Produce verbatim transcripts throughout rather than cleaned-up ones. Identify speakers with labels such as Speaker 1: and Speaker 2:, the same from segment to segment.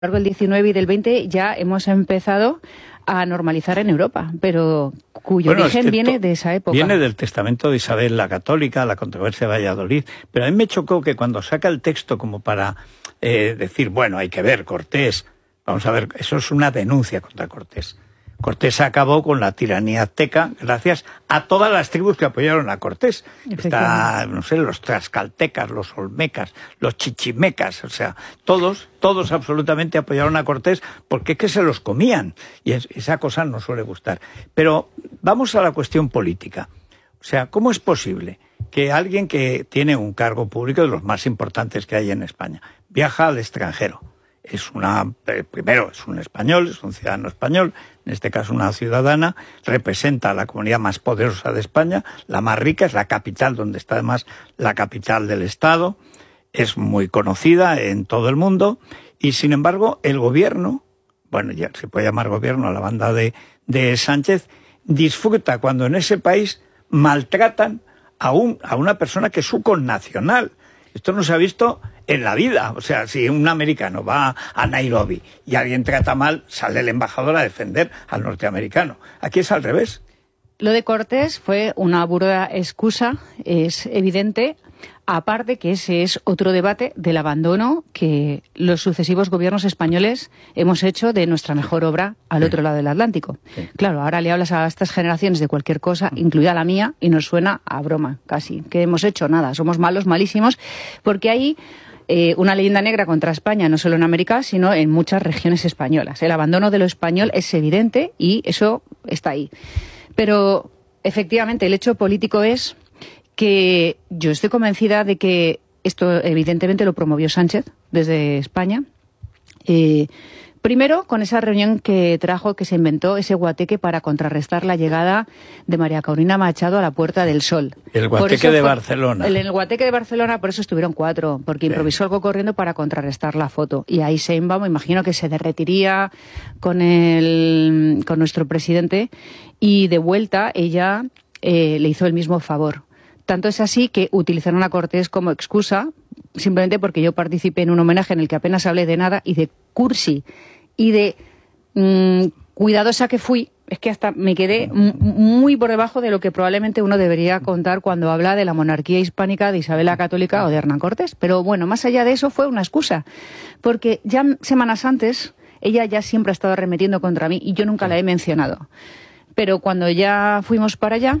Speaker 1: A lo largo del diecinueve y del veinte ya hemos empezado a normalizar en Europa, pero cuyo
Speaker 2: bueno,
Speaker 1: origen
Speaker 2: es que
Speaker 1: viene de esa época.
Speaker 2: Viene del testamento de Isabel la Católica, la controversia de Valladolid, pero a mí me chocó que cuando saca el texto como para eh, decir, bueno, hay que ver, Cortés, vamos a ver, eso es una denuncia contra Cortés. Cortés acabó con la tiranía azteca gracias a todas las tribus que apoyaron a Cortés. Está, no sé, los tlaxcaltecas, los olmecas, los chichimecas, o sea, todos, todos absolutamente apoyaron a Cortés porque es que se los comían y es, esa cosa no suele gustar. Pero vamos a la cuestión política. O sea, ¿cómo es posible que alguien que tiene un cargo público de los más importantes que hay en España viaja al extranjero? Es una, primero es un español, es un ciudadano español, en este caso una ciudadana, representa a la comunidad más poderosa de España, la más rica, es la capital, donde está además la capital del Estado, es muy conocida en todo el mundo, y sin embargo el gobierno, bueno, ya se puede llamar gobierno a la banda de, de Sánchez, disfruta cuando en ese país maltratan a, un, a una persona que es su connacional. Esto no se ha visto en la vida. O sea, si un americano va a Nairobi y alguien trata mal, sale el embajador a defender al norteamericano. Aquí es al revés.
Speaker 1: Lo de Cortés fue una burda excusa, es evidente, aparte que ese es otro debate del abandono que los sucesivos gobiernos españoles hemos hecho de nuestra mejor obra al sí. otro lado del Atlántico. Sí. Claro, ahora le hablas a estas generaciones de cualquier cosa, incluida la mía, y nos suena a broma, casi. ¿Qué hemos hecho? Nada, somos malos, malísimos, porque hay eh, una leyenda negra contra España, no solo en América, sino en muchas regiones españolas. El abandono de lo español es evidente y eso está ahí. Pero, efectivamente, el hecho político es que yo estoy convencida de que esto evidentemente lo promovió Sánchez desde España. Eh, primero, con esa reunión que trajo, que se inventó ese guateque para contrarrestar la llegada de María Corina Machado a la Puerta del Sol.
Speaker 2: El guateque de fue, Barcelona.
Speaker 1: El, el guateque de Barcelona, por eso estuvieron cuatro, porque sí. improvisó algo corriendo para contrarrestar la foto. Y ahí Sheinbaum, me imagino que se derretiría con, el, con nuestro presidente, y de vuelta ella eh, le hizo el mismo favor. Tanto es así que utilizaron a Cortés como excusa, simplemente porque yo participé en un homenaje en el que apenas hablé de nada, y de cursi, y de mmm, cuidadosa que fui, es que hasta me quedé muy por debajo de lo que probablemente uno debería contar cuando habla de la monarquía hispánica de Isabel la Católica o de Hernán Cortés. Pero bueno, más allá de eso fue una excusa, porque ya semanas antes ella ya siempre ha estado arremetiendo contra mí y yo nunca la he mencionado. Pero cuando ya fuimos para allá,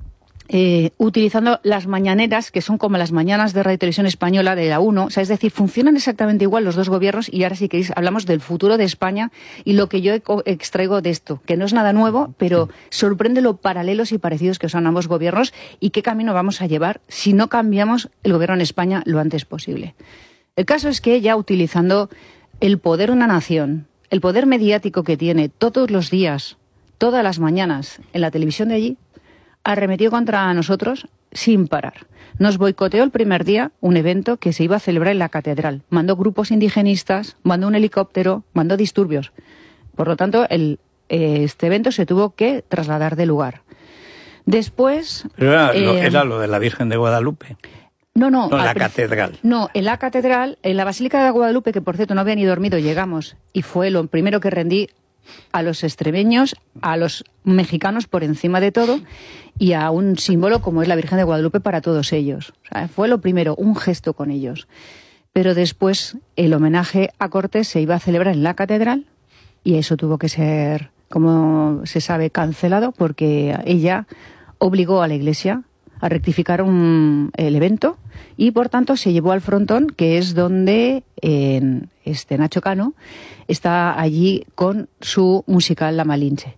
Speaker 1: eh, utilizando las mañaneras, que son como las mañanas de Radio Televisión Española de la uno, o sea, es decir, funcionan exactamente igual los dos gobiernos, y ahora si queréis hablamos del futuro de España y lo que yo extraigo de esto, que no es nada nuevo, pero sorprende lo paralelos y parecidos que son ambos gobiernos y qué camino vamos a llevar si no cambiamos el gobierno en España lo antes posible. El caso es que ella, utilizando el poder de una nación, el poder mediático que tiene todos los días, todas las mañanas en la televisión de allí, arremetió contra nosotros sin parar. Nos boicoteó el primer día un evento que se iba a celebrar en la catedral. Mandó grupos indigenistas, mandó un helicóptero, mandó disturbios. Por lo tanto, el, eh, este evento se tuvo que trasladar de lugar. Después...
Speaker 2: Pero era,
Speaker 1: eh,
Speaker 2: lo, era lo de la Virgen de Guadalupe.
Speaker 1: No, no.
Speaker 2: No, en la catedral.
Speaker 1: No, en la catedral, en la Basílica de Guadalupe, que por cierto no había ni dormido, llegamos, y fue lo primero que rendí a los extremeños, a los mexicanos por encima de todo, y a un símbolo como es la Virgen de Guadalupe para todos ellos. O sea, fue lo primero, un gesto con ellos. Pero después el homenaje a Cortés se iba a celebrar en la catedral y eso tuvo que ser, como se sabe, cancelado, porque ella obligó a la Iglesia a rectificar un, el evento, y por tanto se llevó al frontón, que es donde eh, este Nacho Cano está allí con su musical La Malinche.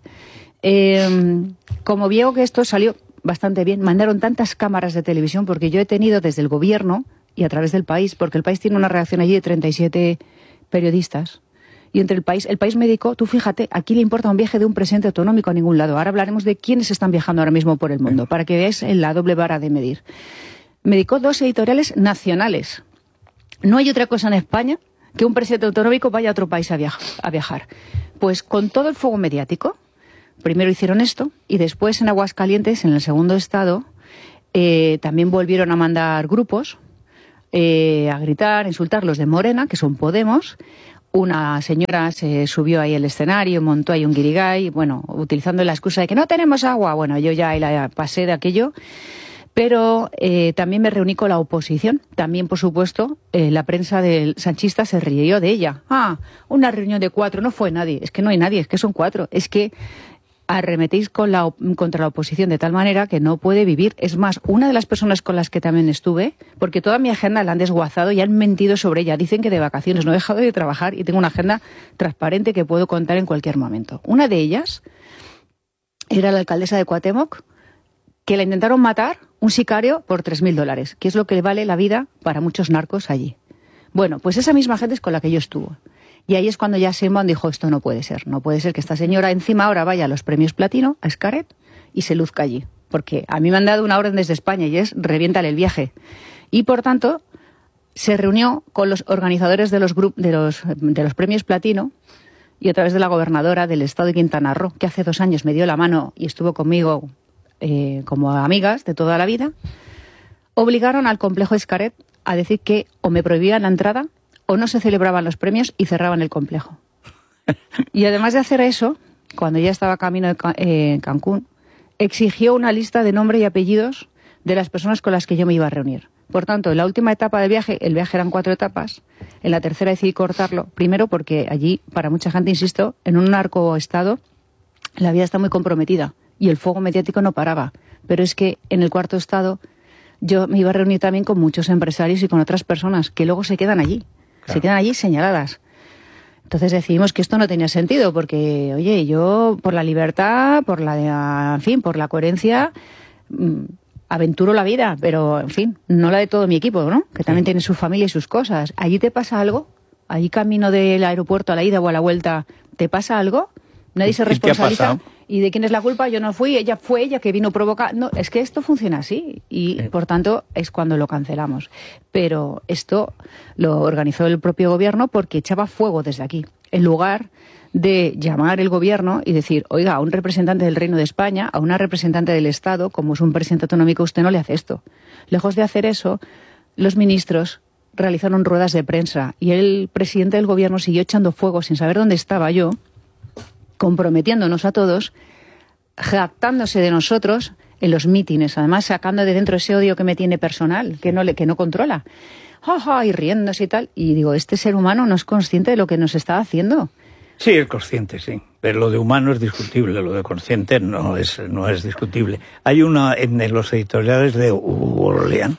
Speaker 1: Eh, como veo que esto salió bastante bien, mandaron tantas cámaras de televisión, porque yo he tenido desde el gobierno y a través del país, porque el país tiene una redacción allí de treinta y siete periodistas, y entre el país, el país médico, tú fíjate, aquí le importa un viaje de un presidente autonómico a ningún lado. Ahora hablaremos de quiénes están viajando ahora mismo por el mundo, para que veáis la doble vara de medir. Me dedicó dos editoriales nacionales. No hay otra cosa en España que un presidente autonómico vaya a otro país a, viaja, a viajar. Pues con todo el fuego mediático, primero hicieron esto, y después en Aguascalientes, en el segundo estado, eh, también volvieron a mandar grupos eh, a gritar, a insultar los de Morena, que son Podemos, una señora se subió ahí al escenario, montó ahí un guirigay, bueno, utilizando la excusa de que no tenemos agua. Bueno, yo ya la pasé de aquello. Pero eh, también me reuní con la oposición. También, por supuesto, eh, la prensa del sanchista se rió de ella. Ah, una reunión de cuatro, no fue nadie. Es que no hay nadie, es que son cuatro. Es que arremetéis con la, contra la oposición de tal manera que no puede vivir. Es más, una de las personas con las que también estuve, porque toda mi agenda la han desguazado y han mentido sobre ella. Dicen que de vacaciones no he dejado de trabajar y tengo una agenda transparente que puedo contar en cualquier momento. Una de ellas era la alcaldesa de Cuauhtémoc, que la intentaron matar, un sicario, por tres mil dólares, que es lo que le vale la vida para muchos narcos allí. Bueno, pues esa misma gente es con la que yo estuve. Y ahí es cuando ya Sheinbaum dijo, esto no puede ser, no puede ser que esta señora encima ahora vaya a los premios Platino, a Xcaret, y se luzca allí. Porque a mí me han dado una orden desde España y es, reviéntale el viaje. Y por tanto, se reunió con los organizadores de los, grup de los, de los premios Platino y a través de la gobernadora del estado de Quintana Roo, que hace dos años me dio la mano y estuvo conmigo Eh, como amigas de toda la vida, obligaron al complejo Xcaret a decir que o me prohibían la entrada o no se celebraban los premios y cerraban el complejo. Y además de hacer eso, cuando ya estaba camino de eh, Cancún, exigió una lista de nombre y apellidos de las personas con las que yo me iba a reunir. Por tanto, en la última etapa del viaje, el viaje eran cuatro etapas, en la tercera decidí cortarlo, primero porque allí, para mucha gente, insisto, en un narcoestado, la vida está muy comprometida. Y el fuego mediático no paraba. Pero es que en el cuarto estado yo me iba a reunir también con muchos empresarios y con otras personas que luego se quedan allí. Claro. Se quedan allí señaladas. Entonces decidimos que esto no tenía sentido porque, oye, yo por la libertad, por la, en fin, por la coherencia, mmm, aventuro la vida, pero, en fin, no la de todo mi equipo, ¿no? Que también sí. Tiene su familia y sus cosas. ¿Allí te pasa algo? ¿Allí camino del aeropuerto a la ida o a la vuelta te pasa algo? Nadie se responsabiliza. ¿Y de quién es la culpa? Yo no fui, ella fue ella que vino a provocar. No, es que esto funciona así y, sí. Por tanto, es cuando lo cancelamos. Pero esto lo organizó el propio gobierno porque echaba fuego desde aquí. En lugar de llamar el gobierno y decir, oiga, a un representante del Reino de España, a una representante del Estado, como es un presidente autonómico, usted no le hace esto. Lejos de hacer eso, los ministros realizaron ruedas de prensa y el presidente del gobierno siguió echando fuego sin saber dónde estaba yo, comprometiéndonos a todos, jactándose de nosotros en los mítines, además sacando de dentro ese odio que me tiene personal, que no le, que no controla, ja, ja, y riéndose y tal. Y digo, este ser humano no es consciente de lo que nos está haciendo.
Speaker 2: Sí, es consciente, sí. Pero lo de humano es discutible, lo de consciente no es, no es discutible. Hay una en los editoriales de Hugo Orleán,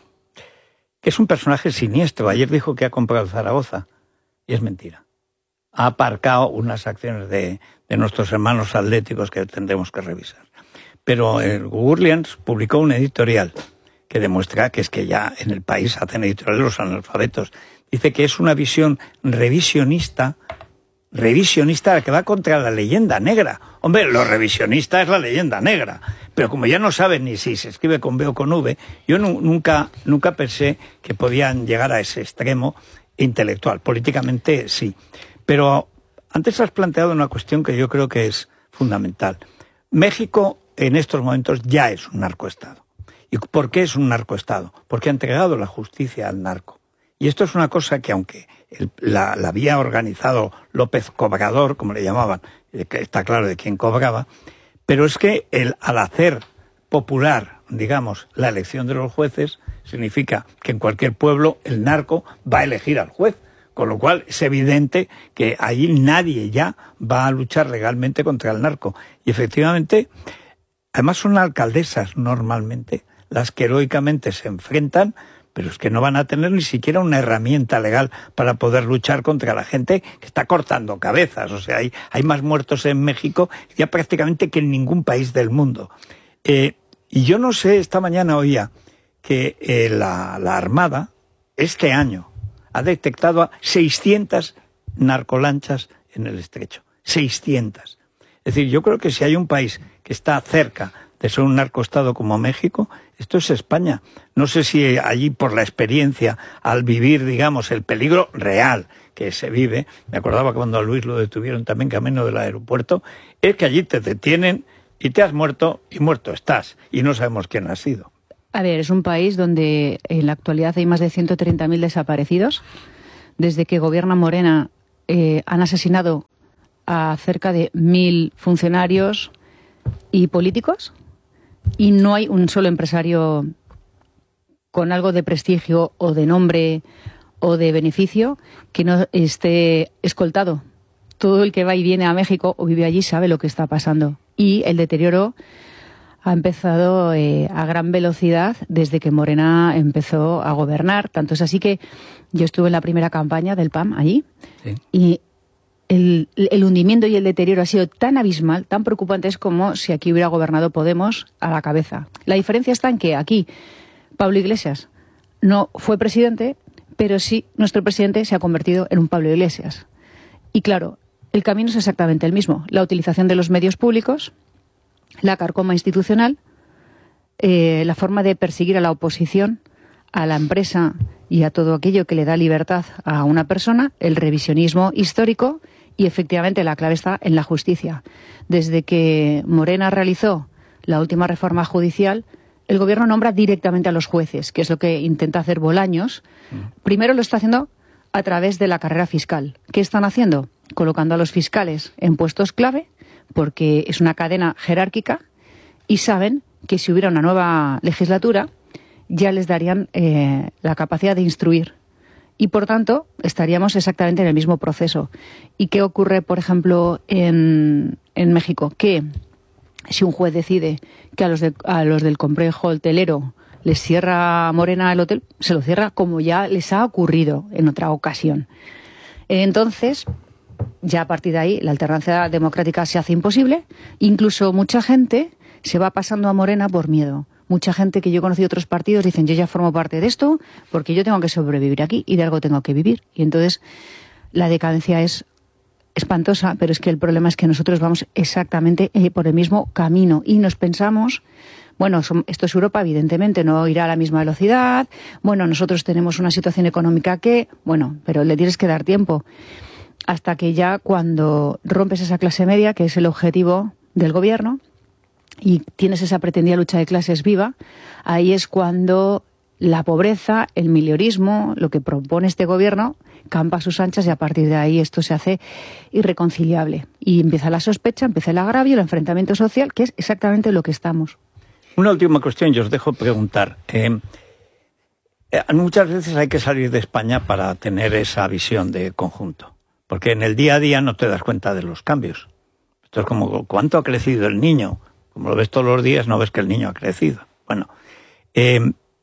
Speaker 2: que es un personaje siniestro. Ayer dijo que ha comprado Zaragoza, y es mentira. Ha aparcado unas acciones de, de nuestros hermanos atléticos que tendremos que revisar. Pero el Gurlians publicó un editorial que demuestra que es que ya en el país hacen editoriales los analfabetos. Dice que es una visión revisionista, revisionista que va contra la leyenda negra. Hombre, lo revisionista es la leyenda negra. Pero como ya no saben ni si se escribe con B o con V, yo nu- nunca, nunca pensé que podían llegar a ese extremo intelectual. Políticamente sí. Pero antes has planteado una cuestión que yo creo que es fundamental. México en estos momentos ya es un narcoestado. ¿Y por qué es un narcoestado? Porque ha entregado la justicia al narco. Y esto es una cosa que aunque el, la, la había organizado López Cobrador, como le llamaban, que está claro de quién cobraba, pero es que el, al hacer popular, digamos, la elección de los jueces, significa que en cualquier pueblo el narco va a elegir al juez. Con lo cual es evidente que allí nadie ya va a luchar legalmente contra el narco. Y efectivamente, además son alcaldesas normalmente las que heroicamente se enfrentan, pero es que no van a tener ni siquiera una herramienta legal para poder luchar contra la gente que está cortando cabezas. O sea, hay, hay más muertos en México ya prácticamente que en ningún país del mundo. Eh, y yo no sé, esta mañana oía que eh, la, la Armada este año ha detectado a seiscientas narcolanchas en el estrecho. seiscientas. Es decir, yo creo que si hay un país que está cerca de ser un narcoestado como México, esto es España. No sé si allí por la experiencia, al vivir, digamos, el peligro real que se vive, me acordaba que cuando a Luis lo detuvieron también camino del aeropuerto, es que allí te detienen y te has muerto y muerto estás. Y no sabemos quién ha sido.
Speaker 1: A ver, es un país donde en la actualidad hay más de ciento treinta mil desaparecidos. Desde que gobierna Morena eh, han asesinado a cerca de mil funcionarios y políticos y no hay un solo empresario con algo de prestigio o de nombre o de beneficio que no esté escoltado. Todo el que va y viene a México o vive allí sabe lo que está pasando. Y el deterioro ha empezado eh, a gran velocidad desde que Morena empezó a gobernar. Tanto es así que yo estuve en la primera campaña del P A M allí, sí. y el, el hundimiento y el deterioro ha sido tan abismal, tan preocupante, es como si aquí hubiera gobernado Podemos a la cabeza. La diferencia está en que aquí Pablo Iglesias no fue presidente, pero sí nuestro presidente se ha convertido en un Pablo Iglesias. Y claro, el camino es exactamente el mismo. La utilización de los medios públicos, la carcoma institucional, eh, la forma de perseguir a la oposición, a la empresa y a todo aquello que le da libertad a una persona, el revisionismo histórico y efectivamente la clave está en la justicia. Desde que Morena realizó la última reforma judicial, el gobierno nombra directamente a los jueces, que es lo que intenta hacer Bolaños. Primero lo está haciendo a través de la carrera fiscal. ¿Qué están haciendo? Colocando a los fiscales en puestos clave, porque es una cadena jerárquica y saben que si hubiera una nueva legislatura ya les darían eh, la capacidad de instruir y por tanto estaríamos exactamente en el mismo proceso. ¿Y qué ocurre, por ejemplo, en, en México? Que si un juez decide que a los, de, a los del complejo hotelero les cierra Morena el hotel, se lo cierra como ya les ha ocurrido en otra ocasión. Entonces, ya a partir de ahí, la alternancia democrática se hace imposible. Incluso mucha gente se va pasando a Morena por miedo. Mucha gente que yo he conocido de otros partidos dicen, yo ya formo parte de esto porque yo tengo que sobrevivir aquí y de algo tengo que vivir. Y entonces la decadencia es espantosa, pero es que el problema es que nosotros vamos exactamente eh, por el mismo camino y nos pensamos, bueno, son, esto es Europa, evidentemente, no irá a la misma velocidad, bueno, nosotros tenemos una situación económica que, bueno, pero le tienes que dar tiempo hasta que ya cuando rompes esa clase media, que es el objetivo del gobierno, y tienes esa pretendida lucha de clases viva, ahí es cuando la pobreza, el miliorismo, lo que propone este gobierno, campa a sus anchas y a partir de ahí esto se hace irreconciliable. Y empieza la sospecha, empieza el agravio, el enfrentamiento social, que es exactamente lo que estamos.
Speaker 2: Una última cuestión, yo os dejo preguntar. Eh, eh, muchas veces hay que salir de España para tener esa visión de conjunto, porque en el día a día no te das cuenta de los cambios. Esto es como, ¿cuánto ha crecido el niño? Como lo ves todos los días, no ves que el niño ha crecido. Bueno, eh,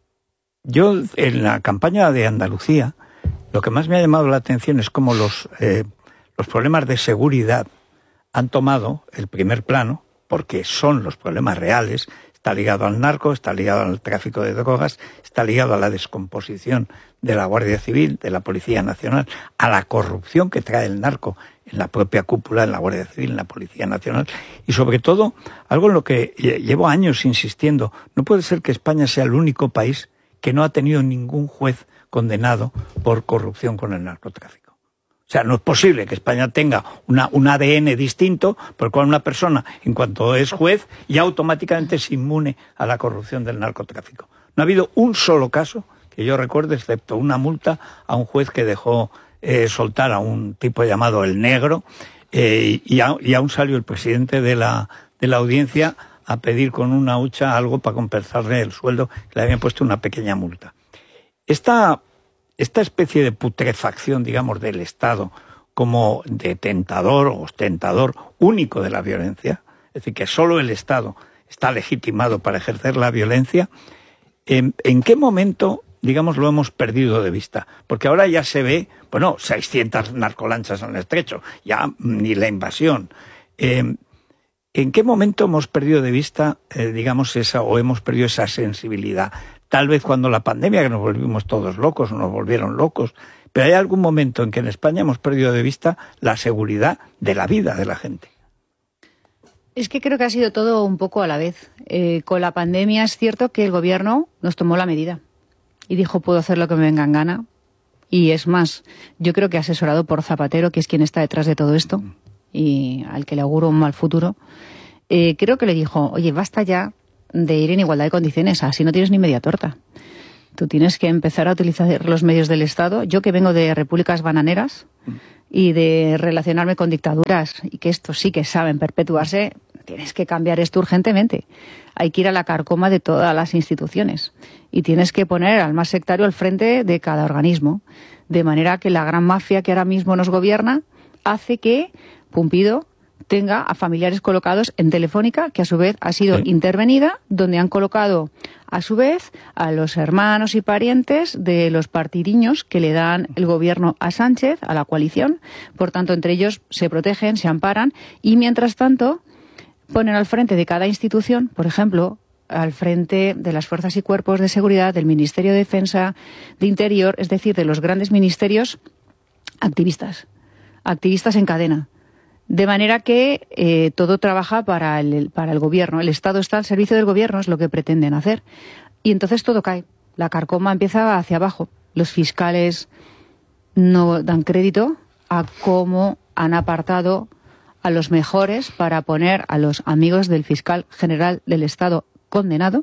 Speaker 2: yo en la campaña de Andalucía, lo que más me ha llamado la atención es cómo los, eh, los problemas de seguridad han tomado el primer plano, porque son los problemas reales. Está ligado al narco, está ligado al tráfico de drogas, está ligado a la descomposición de la Guardia Civil, de la Policía Nacional, a la corrupción que trae el narco en la propia cúpula, en la Guardia Civil, en la Policía Nacional, y sobre todo, algo en lo que llevo años insistiendo, no puede ser que España sea el único país que no ha tenido ningún juez condenado por corrupción con el narcotráfico. O sea, no es posible que España tenga una, un A D N distinto por el cual una persona, en cuanto es juez, ya automáticamente es inmune a la corrupción del narcotráfico. No ha habido un solo caso que yo recuerde, excepto una multa a un juez que dejó eh, soltar a un tipo llamado El Negro, eh, y, a, y aún salió el presidente de la, de la audiencia a pedir con una hucha algo para compensarle el sueldo, que le habían puesto una pequeña multa. Esta... Esta especie de putrefacción, digamos, del Estado como detentador o ostentador único de la violencia, es decir, que solo el Estado está legitimado para ejercer la violencia, ¿en, en qué momento, digamos, lo hemos perdido de vista? Porque ahora ya se ve, bueno, seiscientas narcolanchas en el estrecho, ya ni la invasión. Eh, ¿En qué momento hemos perdido de vista, eh, digamos, esa, o hemos perdido esa sensibilidad? Tal vez cuando la pandemia, que nos volvimos todos locos, nos volvieron locos, pero hay algún momento en que en España hemos perdido de vista la seguridad de la vida de la gente.
Speaker 1: Es que creo que ha sido todo un poco a la vez. Eh, con la pandemia es cierto que el gobierno nos tomó la medida y dijo, puedo hacer lo que me venga en gana. Y es más, yo creo que asesorado por Zapatero, que es quien está detrás de todo esto y al que le auguro un mal futuro, eh, creo que le dijo, oye, basta ya de ir en igualdad de condiciones, así no tienes ni media torta. Tú tienes que empezar a utilizar los medios del Estado. Yo que vengo de repúblicas bananeras y de relacionarme con dictaduras y que estos sí que saben perpetuarse, tienes que cambiar esto urgentemente. Hay que ir a la carcoma de todas las instituciones y tienes que poner al más sectario al frente de cada organismo, de manera que la gran mafia que ahora mismo nos gobierna hace que Pumpido tenga a familiares colocados en Telefónica, que a su vez ha sido sí. intervenida, donde han colocado a su vez a los hermanos y parientes de los partidiños que le dan el gobierno a Sánchez, a la coalición. Por tanto, entre ellos se protegen, se amparan y, mientras tanto, ponen al frente de cada institución, por ejemplo, al frente de las fuerzas y cuerpos de seguridad, del Ministerio de Defensa, de Interior, es decir, de los grandes ministerios, activistas, activistas en cadena. De manera que eh, todo trabaja para el, para el gobierno. El Estado está al servicio del gobierno, es lo que pretenden hacer. Y entonces todo cae. La carcoma empieza hacia abajo. Los fiscales no dan crédito a cómo han apartado a los mejores para poner a los amigos del fiscal general del Estado condenado.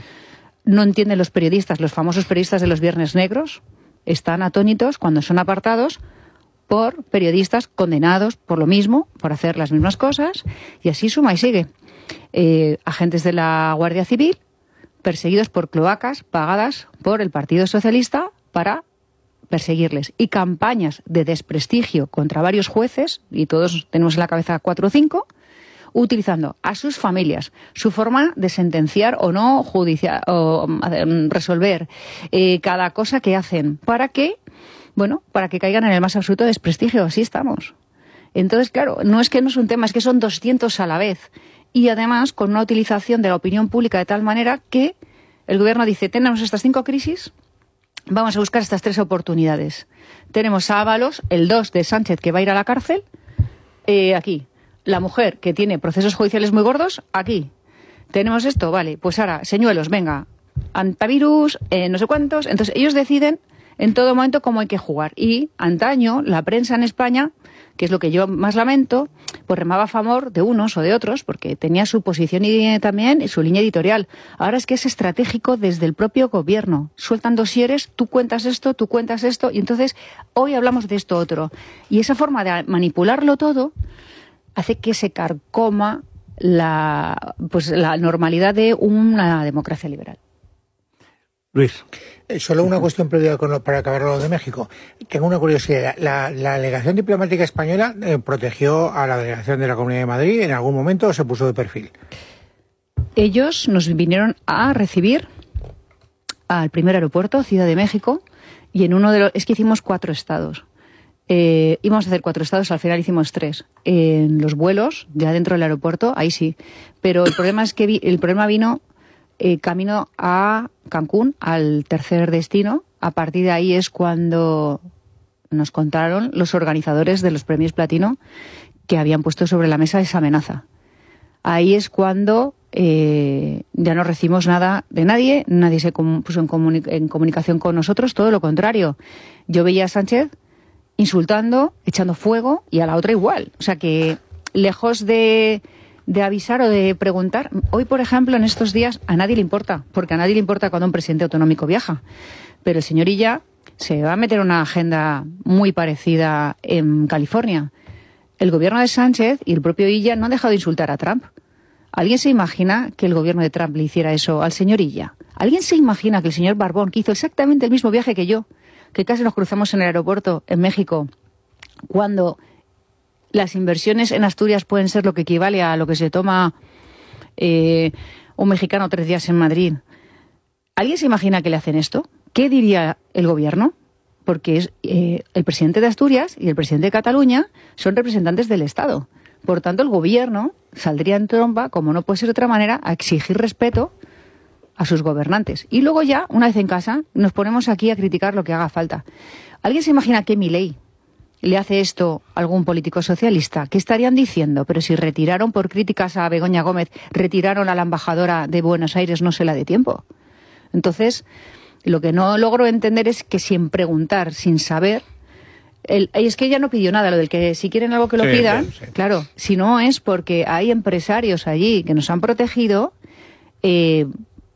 Speaker 1: No entienden los periodistas, los famosos periodistas de los Viernes Negros. Están atónitos cuando son apartados por periodistas condenados por lo mismo, por hacer las mismas cosas, y así suma y sigue. Eh, agentes de la Guardia Civil perseguidos por cloacas pagadas por el Partido Socialista para perseguirles, y campañas de desprestigio contra varios jueces, y todos tenemos en la cabeza cuatro o cinco, utilizando a sus familias, su forma de sentenciar o no judicial, o resolver eh, cada cosa que hacen, para que Bueno, para que caigan en el más absoluto desprestigio. Así estamos. Entonces, claro, no es que no es un tema, es que son doscientos a la vez. Y además, con una utilización de la opinión pública de tal manera que el gobierno dice, tenemos estas cinco crisis, vamos a buscar estas tres oportunidades. Tenemos a Ábalos, el dos de Sánchez, que va a ir a la cárcel, eh, aquí. La mujer, que tiene procesos judiciales muy gordos, aquí. Tenemos esto, vale, pues ahora, señuelos, venga, antivirus, eh, no sé cuántos. Entonces, ellos deciden en todo momento cómo hay que jugar. Y antaño, la prensa en España, que es lo que yo más lamento, pues remaba a favor de unos o de otros, porque tenía su posición y también su línea editorial. Ahora es que es estratégico desde el propio gobierno. Sueltan dosieres, tú cuentas esto, tú cuentas esto, y entonces hoy hablamos de esto otro. Y esa forma de manipularlo todo hace que se carcoma la, pues, la normalidad de una democracia liberal.
Speaker 2: Luis.
Speaker 3: Eh, solo una cuestión previa con lo, para acabar lo de México. Tengo una curiosidad. ¿La, la delegación diplomática española eh, protegió a la delegación de la Comunidad de Madrid en algún momento o se puso de perfil?
Speaker 1: Ellos nos vinieron a recibir al primer aeropuerto, Ciudad de México, y en uno de los... Es que hicimos cuatro estados. Eh, íbamos a hacer cuatro estados, al final hicimos tres. En los vuelos, ya dentro del aeropuerto, ahí sí. Pero el problema es que vi, el problema vino... Eh, camino a Cancún, al tercer destino. A partir de ahí es cuando nos contaron los organizadores de los premios Platino que habían puesto sobre la mesa esa amenaza. Ahí es cuando eh, ya no recibimos nada de nadie, nadie se puso en, comuni- en comunicación con nosotros, todo lo contrario. Yo veía a Sánchez insultando, echando fuego, y a la otra igual. O sea que, lejos de... de avisar o de preguntar. Hoy, por ejemplo, en estos días, a nadie le importa, porque a nadie le importa cuando un presidente autonómico viaja. Pero el señor Illa se va a meter una agenda muy parecida en California. El gobierno de Sánchez y el propio Illa no han dejado de insultar a Trump. ¿Alguien se imagina que el gobierno de Trump le hiciera eso al señor Illa? ¿Alguien se imagina que el señor Barbón, que hizo exactamente el mismo viaje que yo, que casi nos cruzamos en el aeropuerto en México, cuando... las inversiones en Asturias pueden ser lo que equivale a lo que se toma eh, un mexicano tres días en Madrid? ¿Alguien se imagina que le hacen esto? ¿Qué diría el gobierno? Porque es eh, el presidente de Asturias y el presidente de Cataluña son representantes del Estado. Por tanto, el gobierno saldría en tromba, como no puede ser de otra manera, a exigir respeto a sus gobernantes. Y luego ya, una vez en casa, nos ponemos aquí a criticar lo que haga falta. ¿Alguien se imagina que Milei le hace esto a algún político socialista? ¿Qué estarían diciendo? Pero si retiraron por críticas a Begoña Gómez, retiraron a la embajadora de Buenos Aires, no se la dé tiempo. Entonces, lo que no logro entender es que sin preguntar, sin saber... El, es que ella no pidió nada, lo del que si quieren algo que lo sí, pidan, sí, sí. Claro, si no es porque hay empresarios allí que nos han protegido, eh,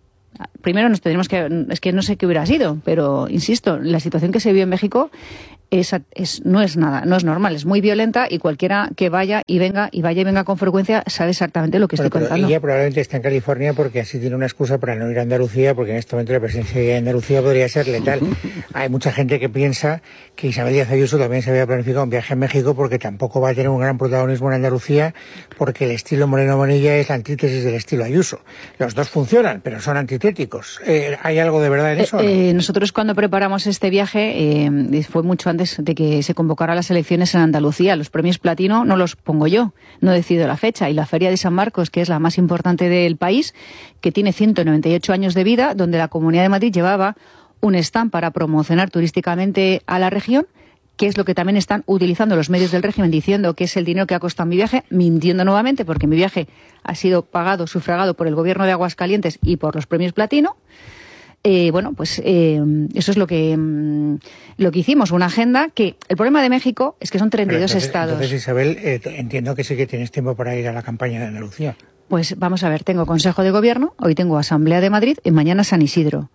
Speaker 1: primero nos tendremos que... Es que no sé qué hubiera sido, pero insisto, la situación que se vio en México... Es, es, no es nada, no es normal, es muy violenta y cualquiera que vaya y venga y vaya y venga con frecuencia sabe exactamente lo que
Speaker 3: bueno,
Speaker 1: estoy
Speaker 3: pero
Speaker 1: contando.
Speaker 3: Ella probablemente está en California porque así tiene una excusa para no ir a Andalucía, porque en este momento la presencia de Andalucía podría ser letal. Hay mucha gente que piensa que Isabel Díaz Ayuso también se había planificado un viaje a México porque tampoco va a tener un gran protagonismo en Andalucía, porque el estilo Moreno Bonilla es la antítesis del estilo Ayuso. Los dos funcionan, pero son antitéticos. Eh, ¿Hay algo de verdad en eso?
Speaker 1: Eh,
Speaker 3: ¿o no?
Speaker 1: eh, nosotros cuando preparamos este viaje, eh, fue mucho antes de que se convocara las elecciones en Andalucía. Los premios Platino no los pongo yo, no decido la fecha. Y la Feria de San Marcos, que es la más importante del país, que tiene ciento noventa y ocho años de vida, donde la Comunidad de Madrid llevaba un stand para promocionar turísticamente a la región, que es lo que también están utilizando los medios del régimen, diciendo que es el dinero que ha costado mi viaje, mintiendo nuevamente, porque mi viaje ha sido pagado, sufragado por el gobierno de Aguascalientes y por los premios Platino. Eh, bueno, pues eh, eso es lo que mm, lo que hicimos, una agenda que el problema de México es que son treinta y dos
Speaker 3: entonces,
Speaker 1: estados.
Speaker 3: Entonces, Isabel, eh, entiendo que sí que tienes tiempo para ir a la campaña de Andalucía.
Speaker 1: Pues vamos a ver, tengo Consejo de Gobierno, hoy tengo Asamblea de Madrid y mañana San Isidro.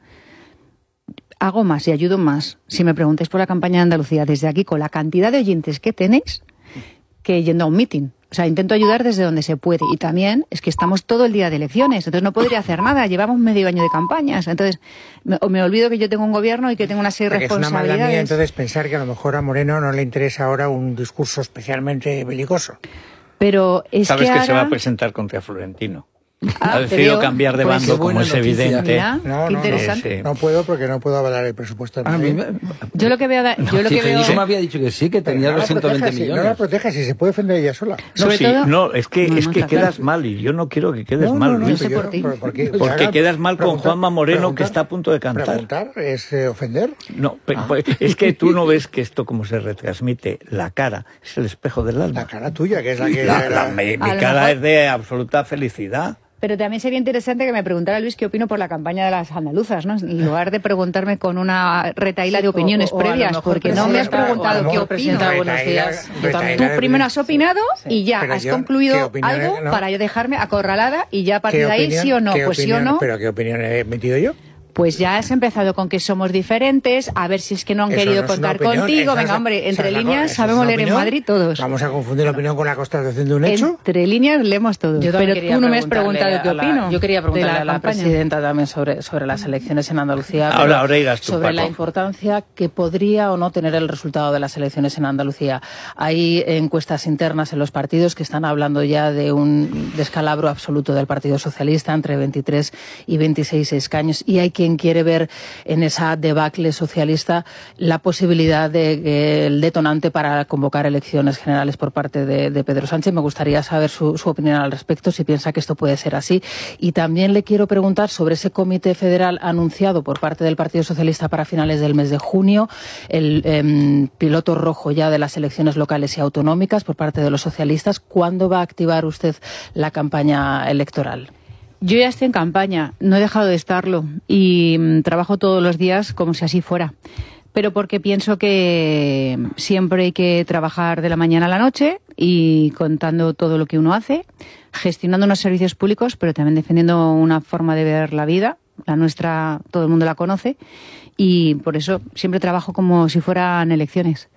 Speaker 1: Hago más y ayudo más, si me preguntáis por la campaña de Andalucía, desde aquí, con la cantidad de oyentes que tenéis, que yendo a un mitin. O sea, intento ayudar desde donde se puede. Y también es que estamos todo el día de elecciones, entonces no podría hacer nada. Llevamos medio año de campañas. Entonces, me, me olvido que yo tengo un gobierno y que tengo una serie de responsabilidades.
Speaker 3: Es una mala mía, entonces, pensar que a lo mejor a Moreno no le interesa ahora un discurso especialmente belicoso.
Speaker 1: Pero es
Speaker 2: Sabes
Speaker 1: que,
Speaker 2: que
Speaker 1: ahora...
Speaker 2: se va a presentar contra Florentino.
Speaker 1: Ah,
Speaker 2: ha decidido cambiar de
Speaker 1: pues,
Speaker 2: bando, como es evidente.
Speaker 1: Mira,
Speaker 3: no,
Speaker 1: qué
Speaker 3: no,
Speaker 1: interesante.
Speaker 3: No, sí. no puedo porque no puedo avalar el presupuesto.
Speaker 4: A mí me...
Speaker 1: Yo lo que veo...
Speaker 4: No,
Speaker 1: yo lo
Speaker 4: si
Speaker 1: que veo...
Speaker 4: me había dicho que sí, que tenía
Speaker 3: no
Speaker 4: doscientos veinte
Speaker 3: proteja,
Speaker 4: millones.
Speaker 3: Si, no la proteja, si se puede defender ella sola.
Speaker 2: No,
Speaker 1: Sobre
Speaker 2: sí,
Speaker 1: todo...
Speaker 2: no, es que,
Speaker 1: no,
Speaker 2: es
Speaker 1: no,
Speaker 2: que
Speaker 1: claro.
Speaker 2: quedas mal y yo no quiero que quedes
Speaker 3: no,
Speaker 2: mal,
Speaker 3: no, no,
Speaker 2: Luis.
Speaker 1: sé por ti.
Speaker 3: ¿por qué?
Speaker 2: Porque
Speaker 3: Ahora,
Speaker 2: quedas mal con
Speaker 3: preguntar,
Speaker 2: Juanma Moreno,
Speaker 3: preguntar,
Speaker 2: que está a punto de cantar.
Speaker 3: Preguntar es eh, ofender.
Speaker 2: No, pero, pues, es que tú no ves que esto como se retransmite, la cara es el espejo del alma.
Speaker 3: La cara tuya, que es la que...
Speaker 2: La- la- mi mi
Speaker 1: A lo
Speaker 2: cara
Speaker 1: mejor-
Speaker 2: es de absoluta felicidad.
Speaker 1: Pero también sería interesante que me preguntara Luis qué opino por la campaña de las andaluzas, ¿no? En lugar de preguntarme con una retaíla
Speaker 5: Sí,
Speaker 1: de opiniones
Speaker 5: o- o a lo
Speaker 1: previas,
Speaker 5: mejor
Speaker 1: porque no me has
Speaker 5: presidenta,
Speaker 1: preguntado
Speaker 5: o a lo
Speaker 1: qué
Speaker 5: mejor
Speaker 1: opino.
Speaker 5: presidenta, buenos
Speaker 3: Retaíla-
Speaker 5: días. Yo
Speaker 3: retaíla
Speaker 5: también.
Speaker 1: Tú
Speaker 3: de-
Speaker 1: primero has opinado y ya
Speaker 3: Pero
Speaker 1: has
Speaker 3: yo, ¿qué
Speaker 1: concluido
Speaker 3: opiniones,
Speaker 1: algo
Speaker 3: no?
Speaker 1: para dejarme acorralada y ya a partir
Speaker 3: ¿Qué
Speaker 1: de ahí
Speaker 3: opinión-
Speaker 1: sí o no.
Speaker 3: qué
Speaker 1: Pues sí o
Speaker 3: opinión-
Speaker 1: no.
Speaker 3: ¿Pero qué opinión he metido yo?
Speaker 1: Pues ya has empezado con que somos diferentes, a ver si es que no han
Speaker 3: Eso
Speaker 1: querido
Speaker 3: no es una
Speaker 1: contar
Speaker 3: opinión,
Speaker 1: contigo.
Speaker 3: esa
Speaker 1: Venga,
Speaker 3: es-
Speaker 1: hombre,
Speaker 3: esa
Speaker 1: entre
Speaker 3: es la co-
Speaker 1: líneas
Speaker 3: esa es
Speaker 1: sabemos
Speaker 3: una
Speaker 1: leer en
Speaker 3: opinión.
Speaker 1: Madrid todos.
Speaker 3: Vamos a confundir la opinión con la constatación de un hecho.
Speaker 1: Entre líneas leemos todos.
Speaker 5: Yo también
Speaker 1: Pero
Speaker 5: quería
Speaker 1: tú no me has
Speaker 5: preguntarle
Speaker 1: preguntado qué
Speaker 5: a la-
Speaker 1: opino.
Speaker 5: Yo quería
Speaker 1: de
Speaker 5: preguntarle a la
Speaker 1: campaña.
Speaker 5: presidenta también sobre, sobre las elecciones en Andalucía.
Speaker 2: Ahora-
Speaker 5: pero
Speaker 2: ahora irás tú,
Speaker 5: sobre
Speaker 2: Paco.
Speaker 5: la importancia que podría o no tener el resultado de las elecciones en Andalucía. Hay encuestas internas en los partidos que están hablando ya de un descalabro absoluto del Partido Socialista entre veintitrés y veintiséis escaños, y hay quien quiere ver en esa debacle socialista la posibilidad de que el detonante para convocar elecciones generales por parte de, de Pedro Sánchez. Me gustaría saber su, su opinión al respecto, si piensa que esto puede ser así. Y también le quiero preguntar sobre ese comité federal anunciado por parte del Partido Socialista para finales del mes de junio, el eh, piloto rojo ya de las elecciones locales y autonómicas por parte de los socialistas. ¿Cuándo va a activar usted la campaña electoral?
Speaker 1: Yo ya estoy en campaña, no he dejado de estarlo y mm, trabajo todos los días como si así fuera. Pero porque pienso que siempre hay que trabajar de la mañana a la noche y contando todo lo que uno hace, gestionando unos servicios públicos, pero también defendiendo una forma de ver la vida. La nuestra, todo el mundo la conoce, y por eso siempre trabajo como si fueran elecciones.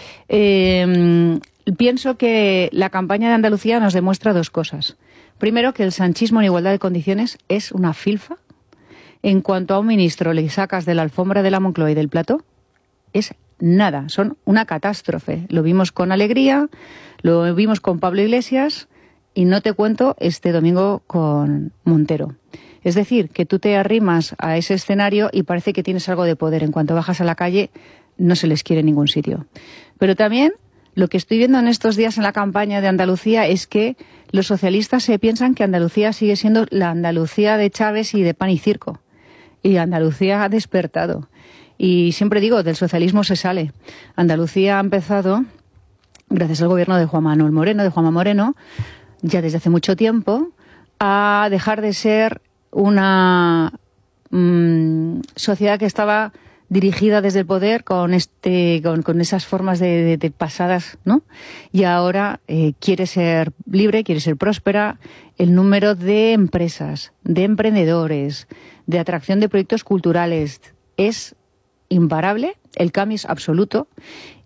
Speaker 1: Eh, pienso que la campaña de Andalucía nos demuestra dos cosas. Primero, que el sanchismo en igualdad de condiciones es una filfa. En cuanto a un ministro le sacas de la alfombra de la Moncloa y del plató, es nada, son una catástrofe. Lo vimos con Alegría, lo vimos con Pablo Iglesias y no te cuento este domingo con Montero. Es decir, que tú te arrimas a ese escenario y parece que tienes algo de poder. En cuanto bajas a la calle, no se les quiere en ningún sitio. Pero también lo que estoy viendo en estos días en la campaña de Andalucía es que los socialistas se piensan que Andalucía sigue siendo la Andalucía de Chávez y de pan y circo. Y Andalucía ha despertado. Y siempre digo, del socialismo se sale. Andalucía ha empezado, gracias al gobierno de Juan Manuel Moreno, de Juanma Moreno, ya desde hace mucho tiempo, a dejar de ser una mmm, sociedad que estaba dirigida desde el poder con este con, con esas formas de, de, de pasadas, ¿no? Y ahora eh, quiere ser libre, quiere ser próspera. El número de empresas, de emprendedores, de atracción de proyectos culturales es imparable. El cambio es absoluto.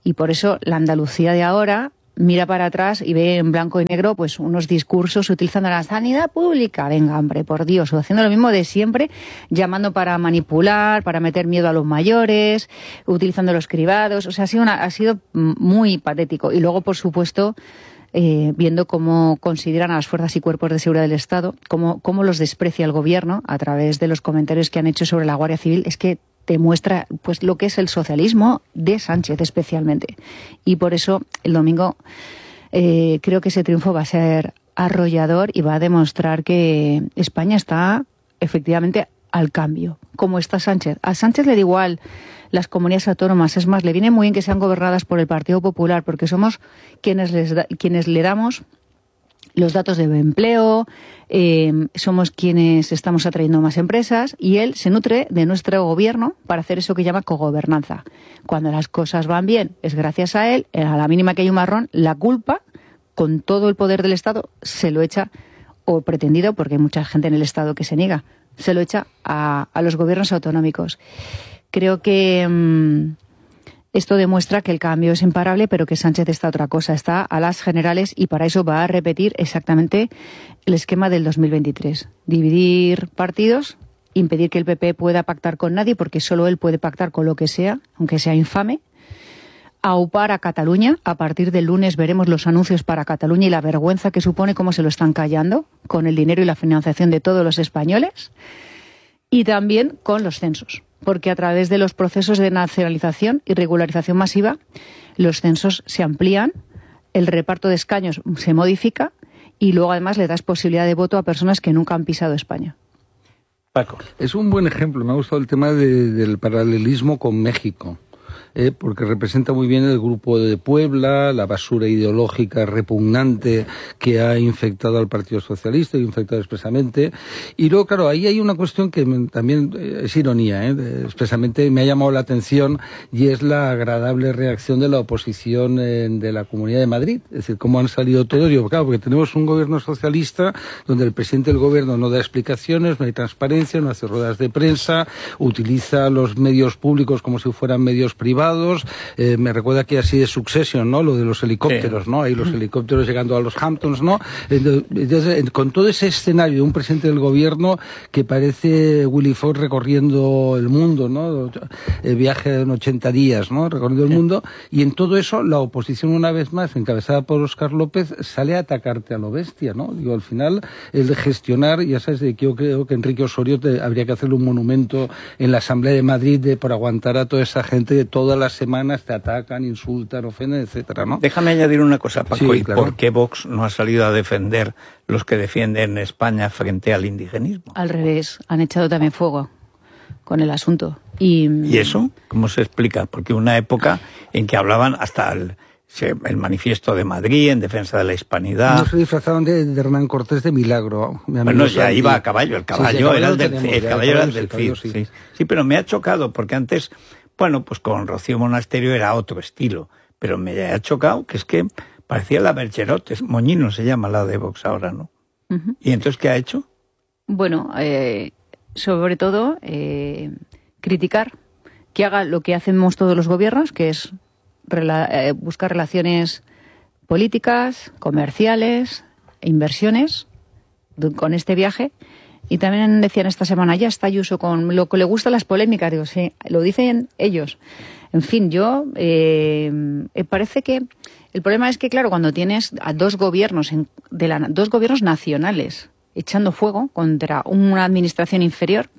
Speaker 1: Y por eso la Andalucía de ahora mira para atrás y ve en blanco y negro pues unos discursos utilizando la sanidad pública. Venga, hombre, por Dios, o haciendo lo mismo de siempre, llamando para manipular, para meter miedo a los mayores, utilizando los cribados. O sea, ha sido, una, ha sido muy patético. Y luego, por supuesto, eh, viendo cómo consideran a las fuerzas y cuerpos de seguridad del Estado, cómo, cómo los desprecia el gobierno a través de los comentarios que han hecho sobre la Guardia Civil, es que te muestra pues lo que es el socialismo de Sánchez especialmente. Y por eso el domingo eh, creo que ese triunfo va a ser arrollador y va a demostrar que España está efectivamente al cambio, como está Sánchez. A Sánchez le da igual las comunidades autónomas, es más, le viene muy bien que sean gobernadas por el Partido Popular, porque somos quienes, les da, quienes le damos los datos de empleo, eh, somos quienes estamos atrayendo más empresas y él se nutre de nuestro gobierno para hacer eso que llama cogobernanza. Cuando las cosas van bien es gracias a él, a la mínima que hay un marrón, la culpa, con todo el poder del Estado, se lo echa, o pretendido, porque hay mucha gente en el Estado que se niega, se lo echa a, a los gobiernos autonómicos. Creo que mmm, esto demuestra que el cambio es imparable, pero que Sánchez está a otra cosa, está a las generales y para eso va a repetir exactamente el esquema del dos mil veintitrés. Dividir partidos, impedir que el P P pueda pactar con nadie, porque solo él puede pactar con lo que sea, aunque sea infame. Aupar a Cataluña. A partir del lunes veremos los anuncios para Cataluña y la vergüenza que supone cómo se lo están callando con el dinero y la financiación de todos los españoles. Y también con los censos, porque a través de los procesos de nacionalización y regularización masiva, los censos se amplían, el reparto de escaños se modifica y luego además le das posibilidad de voto a personas que nunca han pisado España.
Speaker 4: Paco. Es un buen ejemplo, me ha gustado el tema de, del paralelismo con México. Eh, porque representa muy bien el grupo de Puebla, la basura ideológica repugnante que ha infectado al Partido Socialista, infectado expresamente. Y luego, claro, ahí hay una cuestión que me, también es ironía, ¿eh? De, expresamente me ha llamado la atención, y es la agradable reacción de la oposición eh, de la Comunidad de Madrid. Es decir, cómo han salido todos. Yo, claro, porque tenemos un gobierno socialista donde el presidente del gobierno no da explicaciones, no hay transparencia, no hace ruedas de prensa, utiliza los medios públicos como si fueran medios privados. Eh, me recuerda que así de Succession, ¿no? Lo de los helicópteros, sí. ¿no? Ahí los helicópteros llegando a los Hamptons, ¿no? Entonces, con todo ese escenario de un presidente del gobierno que parece Willy Fogg recorriendo el mundo, ¿no? El viaje en ochenta días, ¿no? Recorriendo el mundo. Y en todo eso, la oposición, una vez más, encabezada por Óscar López, sale a atacarte a lo bestia, ¿no? Digo, al final, el de gestionar, ya sabes, de que yo creo que Enrique Osorio te, habría que hacerle un monumento en la Asamblea de Madrid de, por aguantar a toda esa gente de todas las semanas te atacan, insultan, ofenden, etcétera, ¿no?
Speaker 2: Déjame añadir una cosa, Paco.
Speaker 4: Sí,
Speaker 2: ¿Y
Speaker 4: claro.
Speaker 2: por qué Vox no ha salido a defender los que defienden España frente al indigenismo?
Speaker 1: Al revés, han echado también fuego con el asunto. ¿Y,
Speaker 2: ¿Y eso? ¿Cómo se explica? Porque una época en que hablaban hasta el, el manifiesto de Madrid en defensa de la hispanidad.
Speaker 4: No se disfrazaban de, de Hernán Cortés de Milagro.
Speaker 2: Bueno, ya iba a caballo, el caballo
Speaker 4: sí, sí,
Speaker 2: era el del,
Speaker 4: tenemos,
Speaker 2: el caballo era el del
Speaker 4: caballo,
Speaker 2: Cid.
Speaker 4: sí.
Speaker 2: Sí. sí, pero me ha chocado porque antes, bueno, pues con Rocío Monasterio era otro estilo, pero me ha chocado que es que parecía la Bergerot, Moñino se llama la de Vox ahora, ¿no? Uh-huh. ¿Y entonces qué ha hecho?
Speaker 1: Bueno, eh, sobre todo eh, criticar, que haga lo que hacemos todos los gobiernos, que es rela- eh, buscar relaciones políticas, comerciales, inversiones con este viaje. Y también decían esta semana, ya está Ayuso con lo que le gustan las polémicas. Digo, sí, lo dicen ellos. En fin, yo eh, parece que el problema es que, claro, cuando tienes a dos gobiernos, en, de la, dos gobiernos nacionales echando fuego contra una administración inferior,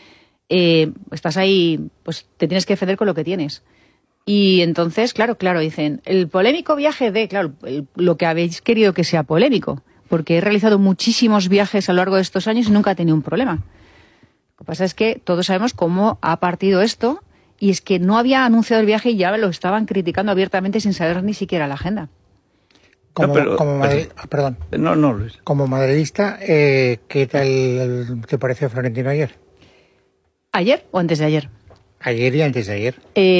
Speaker 1: eh, estás ahí, pues te tienes que defender con lo que tienes. Y entonces, claro, claro, dicen, el polémico viaje de, claro, el, lo que habéis querido que sea polémico, porque he realizado muchísimos viajes a lo largo de estos años y nunca he tenido un problema. Lo que pasa es que todos sabemos cómo ha partido esto, y es que no había anunciado el viaje y ya lo estaban criticando abiertamente sin saber ni siquiera la agenda.
Speaker 3: Como,
Speaker 2: no, pero,
Speaker 3: como Madrid,
Speaker 2: pero,
Speaker 3: perdón.
Speaker 2: No, no, Luis.
Speaker 3: Como madridista, eh, ¿qué tal te pareció Florentino ayer?
Speaker 1: ¿Ayer o antes de ayer?
Speaker 3: Ayer y antes de ayer.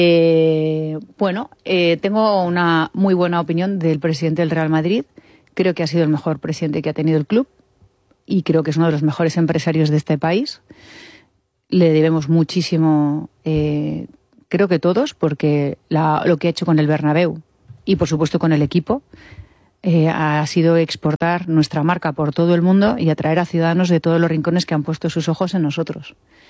Speaker 1: Eh, bueno, eh, tengo una muy buena opinión del presidente del Real Madrid. Creo que ha sido el mejor presidente que ha tenido el club y creo que es uno de los mejores empresarios de este país. Le debemos muchísimo eh, creo que todos, porque la, lo que ha hecho con el Bernabéu y por supuesto con el equipo eh, ha sido exportar nuestra marca por todo el mundo y atraer a ciudadanos de todos los rincones que han puesto sus ojos en nosotros.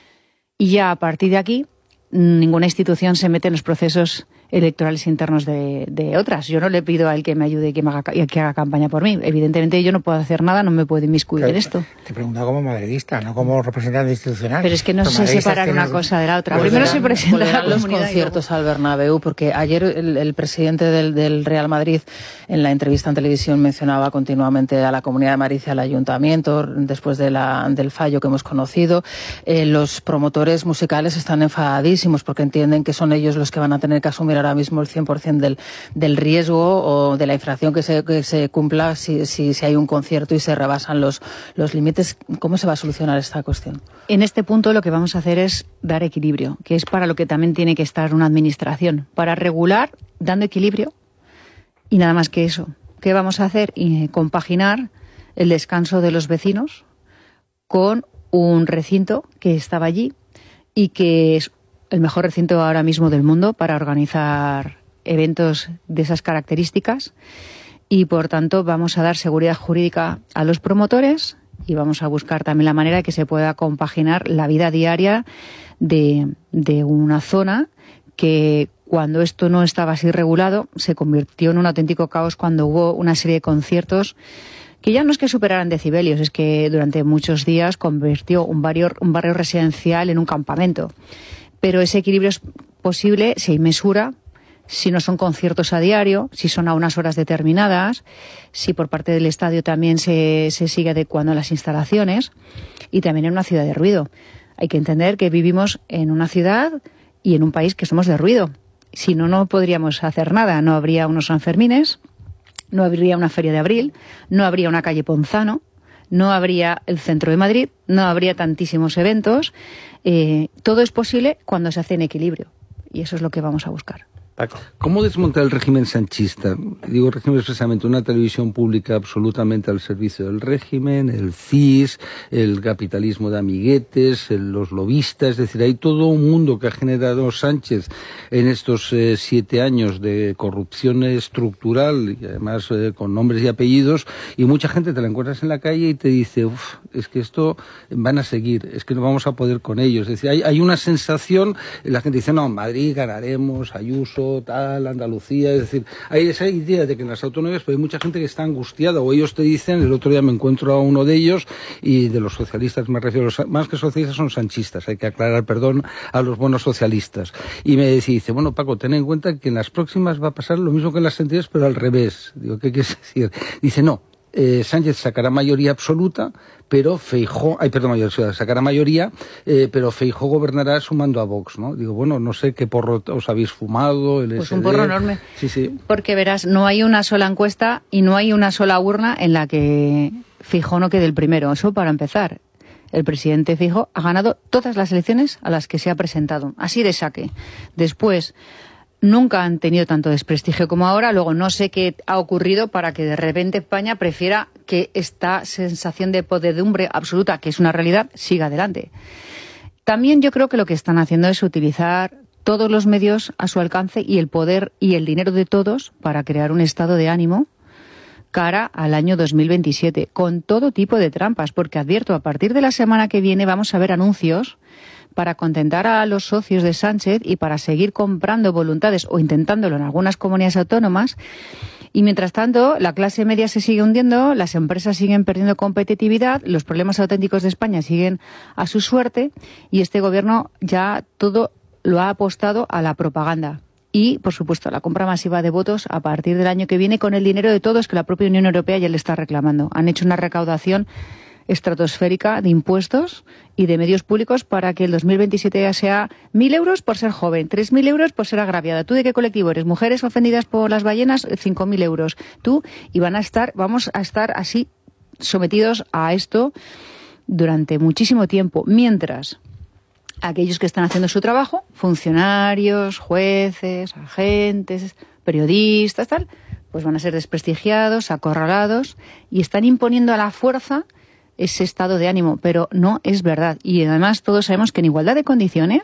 Speaker 1: Y ya a partir de aquí, ninguna institución se mete en los procesos electorales internos de, de otras. Yo no le pido a él que me ayude y que, me haga, que haga campaña por mí. Evidentemente yo no puedo hacer nada, no me puedo inmiscuir
Speaker 3: Claro,
Speaker 1: en esto.
Speaker 3: Te pregunto como madridista, no como representante institucional.
Speaker 1: Pero es que no
Speaker 3: Los
Speaker 1: sé separar una
Speaker 3: tienen...
Speaker 1: cosa de la otra.
Speaker 3: Pues
Speaker 1: Primero
Speaker 3: serán,
Speaker 1: se presenta
Speaker 5: pues
Speaker 1: la
Speaker 5: los
Speaker 1: comunidad
Speaker 5: conciertos al Bernabéu, porque ayer el, el presidente del, del Real Madrid en la entrevista en televisión mencionaba continuamente a la Comunidad de Madrid y al Ayuntamiento después de la, del fallo que hemos conocido. Eh, los promotores musicales están enfadadísimos porque entienden que son ellos los que van a tener que asumir ahora mismo el cien por ciento del, del riesgo o de la infracción que se, que se cumpla si, si, si hay un concierto y se rebasan los, los límites. ¿Cómo se va a solucionar esta cuestión?
Speaker 1: En este punto lo que vamos a hacer es dar equilibrio, que es para lo que también tiene que estar una administración, para regular dando equilibrio y nada más que eso. ¿Qué vamos a hacer? Y compaginar el descanso de los vecinos con un recinto que estaba allí y que es el mejor recinto ahora mismo del mundo para organizar eventos de esas características y, por tanto, vamos a dar seguridad jurídica a los promotores y vamos a buscar también la manera de que se pueda compaginar la vida diaria de, de una zona que, cuando esto no estaba así regulado, se convirtió en un auténtico caos cuando hubo una serie de conciertos que ya no es que superaran decibelios, es que durante muchos días convirtió un barrio, un barrio residencial en un campamento. Pero ese equilibrio es posible si hay mesura, si no son conciertos a diario, si son a unas horas determinadas, si por parte del estadio también se, se sigue adecuando las instalaciones y también en una ciudad de ruido. Hay que entender que vivimos en una ciudad y en un país que somos de ruido. Si no, no podríamos hacer nada. No habría unos Sanfermines, no habría una Feria de Abril, no habría una calle Ponzano, no habría el centro de Madrid, no habría tantísimos eventos. Eh, todo es posible cuando se hace en equilibrio y eso es lo que vamos a buscar.
Speaker 2: Paco.
Speaker 4: ¿Cómo desmontar el régimen sanchista? Digo régimen expresamente, una televisión pública absolutamente al servicio del régimen, el C I S, el capitalismo de amiguetes, el, los lobistas, es decir, hay todo un mundo que ha generado Sánchez en estos eh, siete años de corrupción estructural y además eh, con nombres y apellidos, y mucha gente te la encuentras en la calle y te dice, uff, es que esto van a seguir, es que no vamos a poder con ellos. Es decir, hay, hay una sensación, la gente dice, no, en Madrid ganaremos, Ayuso, tal, Andalucía, es decir, hay esa idea de que en las autonomías pues hay mucha gente que está angustiada, o ellos te dicen, el otro día me encuentro a uno de ellos, y de los socialistas me refiero, los, más que socialistas son sanchistas, hay que aclarar, perdón, a los buenos socialistas, y me dice, bueno, Paco, ten en cuenta que en las próximas va a pasar lo mismo que en las anteriores, pero al revés. Digo, ¿qué quieres decir? Dice, no, Eh, Sánchez sacará mayoría absoluta, pero Feijóo, ay, perdón, mayoría, sacará mayoría, eh, pero Feijóo gobernará sumando a Vox, ¿no? Digo, bueno, no sé qué porro os habéis fumado, el
Speaker 1: Pues
Speaker 4: S D.
Speaker 1: un porro enorme.
Speaker 4: Sí, sí.
Speaker 1: Porque verás, no hay una sola encuesta y no hay una sola urna en la que Feijóo no quede el primero. Eso para empezar. El presidente Feijóo ha ganado todas las elecciones a las que se ha presentado, así de saque. Después, nunca han tenido tanto desprestigio como ahora. Luego no sé qué ha ocurrido para que de repente España prefiera que esta sensación de podredumbre absoluta, que es una realidad, siga adelante. También yo creo que lo que están haciendo es utilizar todos los medios a su alcance y el poder y el dinero de todos para crear un estado de ánimo cara al año dos mil veintisiete, con todo tipo de trampas, porque advierto, a partir de la semana que viene vamos a ver anuncios para contentar a los socios de Sánchez y para seguir comprando voluntades o intentándolo en algunas comunidades autónomas. Y mientras tanto, la clase media se sigue hundiendo, las empresas siguen perdiendo competitividad, los problemas auténticos de España siguen a su suerte y este gobierno ya todo lo ha apostado a la propaganda. Y, por supuesto, a la compra masiva de votos a partir del año que viene con el dinero de todos que la propia Unión Europea ya le está reclamando. Han hecho una recaudación estratosférica de impuestos y de medios públicos para que el dos mil veintisiete ya sea mil euros por ser joven, tres mil euros por ser agraviada. ¿Tú de qué colectivo eres? Mujeres ofendidas por las ballenas, cinco mil euros. Tú, y van a estar, vamos a estar así sometidos a esto durante muchísimo tiempo, mientras aquellos que están haciendo su trabajo, funcionarios, jueces, agentes, periodistas, tal, pues van a ser desprestigiados, acorralados y están imponiendo a la fuerza ese estado de ánimo, pero no es verdad. Y además todos sabemos que en igualdad de condiciones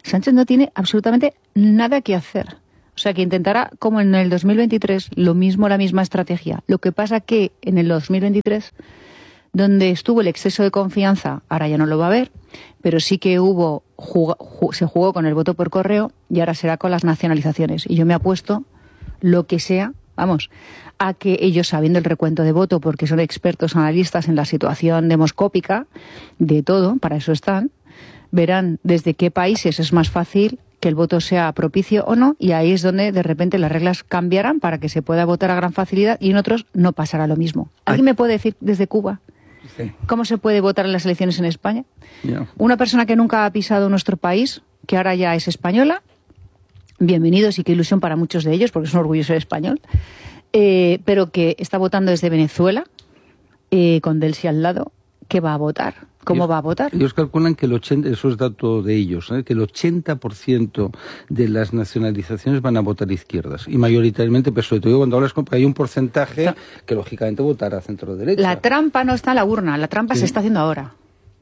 Speaker 1: Sánchez no tiene absolutamente nada que hacer. O sea, que intentará, como en el dos mil veintitrés, lo mismo, la misma estrategia. Lo que pasa que en el dos mil veintitrés, donde estuvo el exceso de confianza, ahora ya no lo va a haber, pero sí que hubo jug- ju- se jugó con el voto por correo y ahora será con las nacionalizaciones. Y yo me apuesto lo que sea, vamos, a que ellos, sabiendo el recuento de voto, porque son expertos analistas en la situación demoscópica, de todo, para eso están, verán desde qué países es más fácil que el voto sea propicio o no, y ahí es donde de repente las reglas cambiarán para que se pueda votar a gran facilidad, y en otros no pasará lo mismo. ¿Alguien me puede decir desde Cuba
Speaker 2: Sí.
Speaker 1: cómo se puede votar en las elecciones en España?
Speaker 4: Yeah.
Speaker 1: Una persona que nunca ha pisado nuestro país, que ahora ya es española, bienvenidos y qué ilusión para muchos de ellos, porque es un orgullo ser español, eh, pero que está votando desde Venezuela, eh, con Delcy al lado, ¿qué va a votar? ¿Cómo
Speaker 4: ellos,
Speaker 1: va a votar?
Speaker 4: Ellos calculan que el ochenta, eso es dato de ellos, ¿eh? que el ochenta por ciento de las nacionalizaciones van a votar izquierdas, y mayoritariamente P S O E. Te digo, cuando hablas con, hay un porcentaje
Speaker 1: Está.
Speaker 4: que lógicamente votará centro-derecha.
Speaker 1: La trampa no está en la urna, la trampa
Speaker 4: Sí.
Speaker 1: se está haciendo ahora,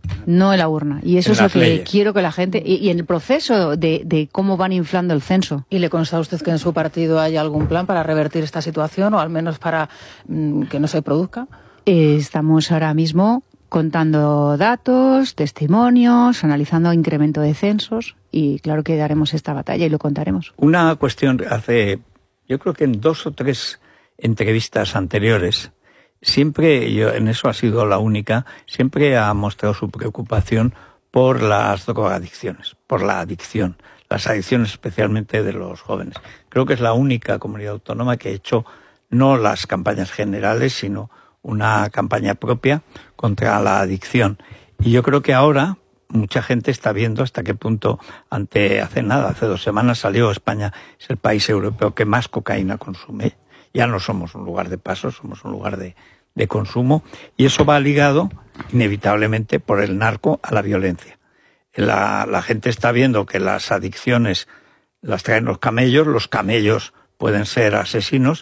Speaker 1: no en la urna. Y eso
Speaker 2: En
Speaker 1: es lo
Speaker 2: las
Speaker 1: que
Speaker 2: leyes.
Speaker 1: quiero que la gente... Y, y en el proceso de, de cómo van inflando el censo.
Speaker 5: ¿Y le consta a usted que en su partido hay algún plan para revertir esta situación, o al menos para mm, que no se produzca?
Speaker 1: Eh, estamos ahora mismo contando datos, testimonios, analizando incremento de censos, y claro que daremos esta batalla y lo contaremos.
Speaker 2: Una cuestión, hace, yo creo que en dos o tres entrevistas anteriores, siempre, yo en eso ha sido la única, siempre ha mostrado su preocupación por las drogadicciones, por la adicción, las adicciones especialmente de los jóvenes. Creo que es la única comunidad autónoma que ha hecho no las campañas generales, sino una campaña propia contra la adicción. Y yo creo que ahora mucha gente está viendo hasta qué punto, ante hace nada, hace dos semanas salió España, es el país europeo que más cocaína consume. Ya no somos un lugar de paso, somos un lugar de, de consumo, y eso va ligado inevitablemente por el narco a la violencia. La, la gente está viendo que las adicciones las traen los camellos, los camellos pueden ser asesinos,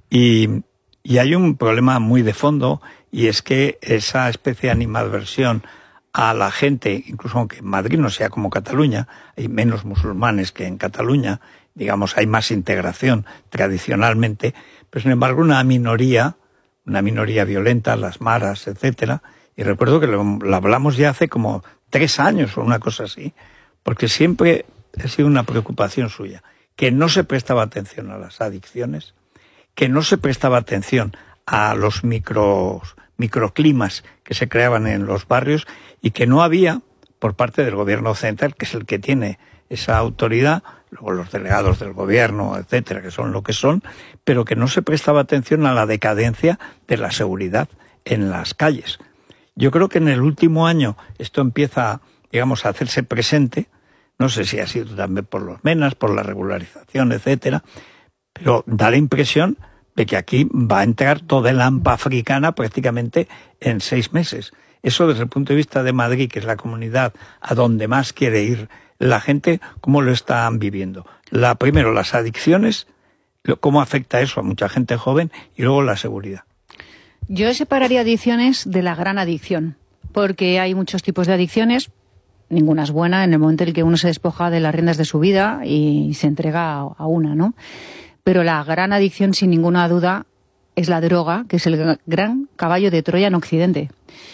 Speaker 2: y Y hay un problema muy de fondo, y es que esa especie de animadversión a la gente, incluso aunque en Madrid no sea como Cataluña, hay menos musulmanes que en Cataluña, digamos, hay más integración tradicionalmente, pero sin embargo una minoría, una minoría violenta, las maras, etcétera, y recuerdo que lo, lo hablamos ya hace como tres años o una cosa así, porque siempre ha sido una preocupación suya, que no se prestaba atención a las adicciones, que no se prestaba atención a los micro, microclimas que se creaban en los barrios, y que no había, por parte del gobierno central, que es el que tiene esa autoridad, luego los delegados del gobierno, etcétera, que son lo que son, pero que no se prestaba atención a la decadencia de la seguridad en las calles. Yo creo que en el último año esto empieza, digamos, a hacerse presente, no sé si ha sido también por los menas, por la regularización, etcétera, pero da la impresión de que aquí va a entrar toda el hampa africana prácticamente en seis meses. Eso desde el punto de vista de Madrid, que es la comunidad a donde más quiere ir la gente, ¿cómo lo están viviendo? La, primero, las adicciones, cómo afecta eso a mucha gente joven, y luego la seguridad.
Speaker 1: Yo separaría adicciones de la gran adicción, porque hay muchos tipos de adicciones, ninguna es buena en el momento en el que uno se despoja de las riendas de su vida y se entrega a una, ¿no? Pero la gran adicción, sin ninguna duda, es la droga, que es el gran caballo de Troya en Occidente.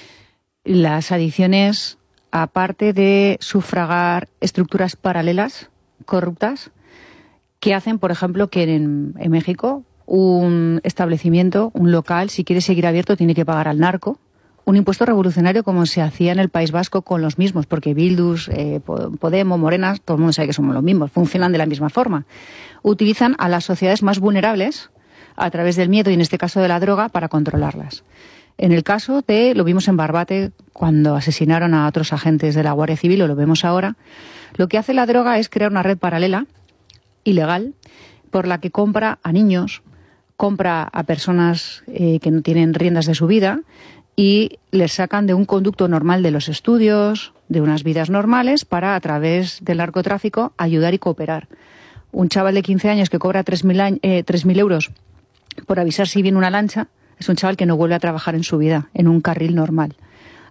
Speaker 1: Las adicciones, aparte de sufragar estructuras paralelas, corruptas, que hacen, por ejemplo, que en, en México un establecimiento, un local, si quiere seguir abierto, tiene que pagar al narco un impuesto revolucionario, como se hacía en el País Vasco con los mismos, porque Bildus, eh, Podemos, Morenas, todo el mundo sabe que somos los mismos, funcionan de la misma forma. Utilizan a las sociedades más vulnerables a través del miedo, y en este caso de la droga, para controlarlas. En el caso de, lo vimos en Barbate, cuando asesinaron a otros agentes de la Guardia Civil, o lo vemos ahora, lo que hace la droga es crear una red paralela, ilegal, por la que compra a niños, compra a personas eh, que no tienen riendas de su vida, y les sacan de un conducto normal de los estudios, de unas vidas normales, para, a través del narcotráfico, ayudar y cooperar. Un chaval de quince años que cobra tres mil eh, euros por avisar si viene una lancha, es un chaval que no vuelve a trabajar en su vida, en un carril normal.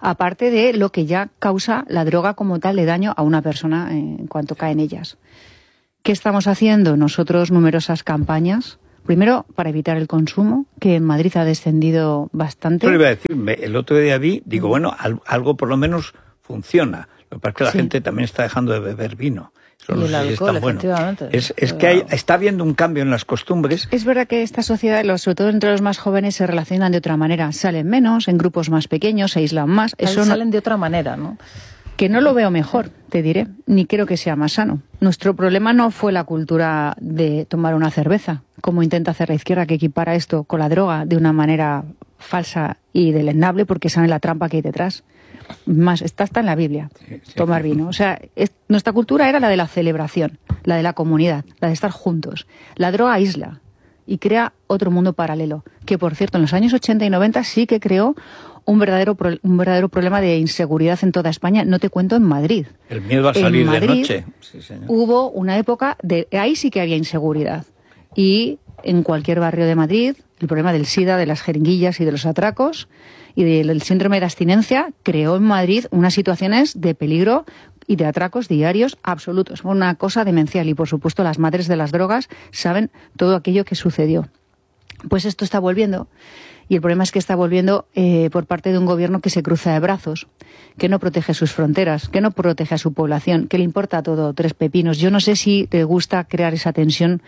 Speaker 1: aparte de lo que ya causa la droga como tal de daño a una persona en cuanto cae en ellas. ¿Qué estamos haciendo? Nosotros numerosas campañas. Primero, para evitar el consumo, que en Madrid ha descendido bastante.
Speaker 2: Yo le iba a decir, el otro día vi, digo, bueno, algo por lo menos funciona. Lo que pasa es que la sí. gente también está dejando de beber vino. Eso
Speaker 5: y
Speaker 2: no
Speaker 5: el
Speaker 2: sé
Speaker 5: alcohol,
Speaker 2: si es tan bueno. Es, es que hay, está habiendo un cambio en las costumbres.
Speaker 1: Es verdad que esta sociedad, sobre todo entre los más jóvenes, se relacionan de otra manera. Salen menos, en grupos más pequeños, se aíslan más.
Speaker 5: Eso salen no... de otra manera, ¿no?
Speaker 1: Que no lo veo mejor, te diré, ni creo que sea más sano. Nuestro problema no fue la cultura de tomar una cerveza, como intenta hacer la izquierda, que equipara esto con la droga de una manera falsa y deleznable, porque saben la trampa que hay detrás. Más, está hasta en la Biblia, sí, sí, tomar vino. O sea, es, nuestra cultura era la de la celebración, la de la comunidad, la de estar juntos. La droga aísla y crea otro mundo paralelo, que por cierto en los años ochenta y noventa sí que creó un verdadero un verdadero problema de inseguridad en toda España, no te cuento en Madrid.
Speaker 2: El miedo a salir
Speaker 1: en Madrid
Speaker 2: de noche. Sí, señor.
Speaker 1: Hubo una época, de ahí sí que había inseguridad. Y en cualquier barrio de Madrid, el problema del SIDA, de las jeringuillas y de los atracos y del síndrome de abstinencia creó en Madrid unas situaciones de peligro y de atracos diarios absolutos. Fue una cosa demencial y, por supuesto, las madres de las drogas saben todo aquello que sucedió. Pues esto está volviendo. Y el problema es que está volviendo eh, por parte de un gobierno que se cruza de brazos, que no protege sus fronteras, que no protege a su población, que le importa todo, tres pepinos. Yo no sé si le gusta crear esa tensión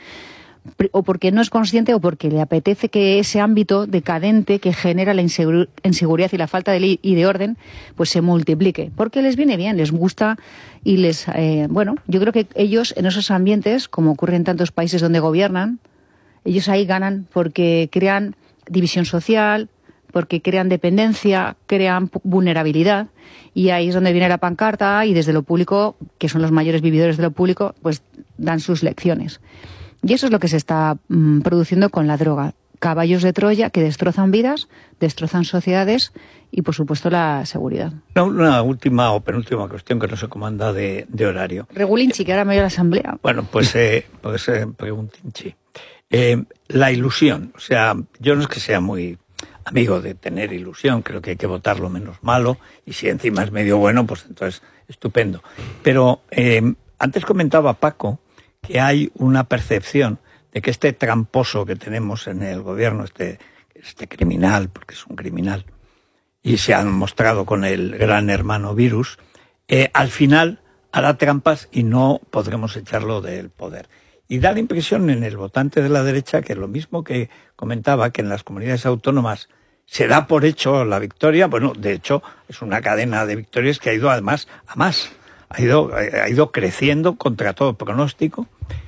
Speaker 1: o porque no es consciente o porque le apetece que ese ámbito decadente que genera la insegu- inseguridad y la falta de ley y de orden pues se multiplique. Porque les viene bien, les gusta y les... Eh, bueno, yo creo que ellos en esos ambientes, como ocurre en tantos países donde gobiernan, ellos ahí ganan porque crean división social, porque crean dependencia, crean vulnerabilidad, y ahí es donde viene la pancarta y desde lo público, que son los mayores vividores de lo público, pues dan sus lecciones. Y eso es lo que se está mmm, produciendo con la droga. Caballos de Troya que destrozan vidas, destrozan sociedades y, por supuesto, la seguridad.
Speaker 2: Una, una última o penúltima cuestión que no se comanda de, de horario.
Speaker 1: Regulinchi, que ahora me voy a la asamblea.
Speaker 2: Bueno, pues, eh, pues eh, preguntinchi. Eh, la ilusión, o sea, yo no es que sea muy amigo de tener ilusión, creo que hay que votar lo menos malo, y si encima es medio bueno, pues entonces estupendo. Pero eh, antes comentaba Paco que hay una percepción de que este tramposo que tenemos en el gobierno, este, este criminal, porque es un criminal, y se han mostrado con el gran hermano virus, eh, al final hará trampas y no podremos echarlo del poder. Y da la impresión en el votante de la derecha que lo mismo que comentaba, que en las comunidades autónomas se da por hecho la victoria. Bueno, de hecho, es una cadena de victorias que ha ido además a más. Ha ido, ha ido creciendo contra todo pronóstico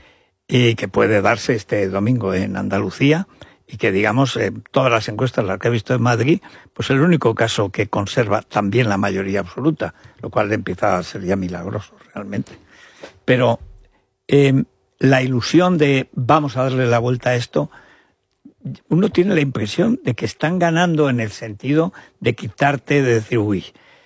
Speaker 2: y que puede darse este domingo en Andalucía y que, digamos, eh, todas las encuestas, las que he visto en Madrid, pues el único caso que conserva también la mayoría absoluta, lo cual empieza a ser ya milagroso realmente. Pero... Eh, la ilusión de vamos a darle la vuelta a esto, uno tiene la impresión de que están ganando en el sentido de quitarte, de decir, uy.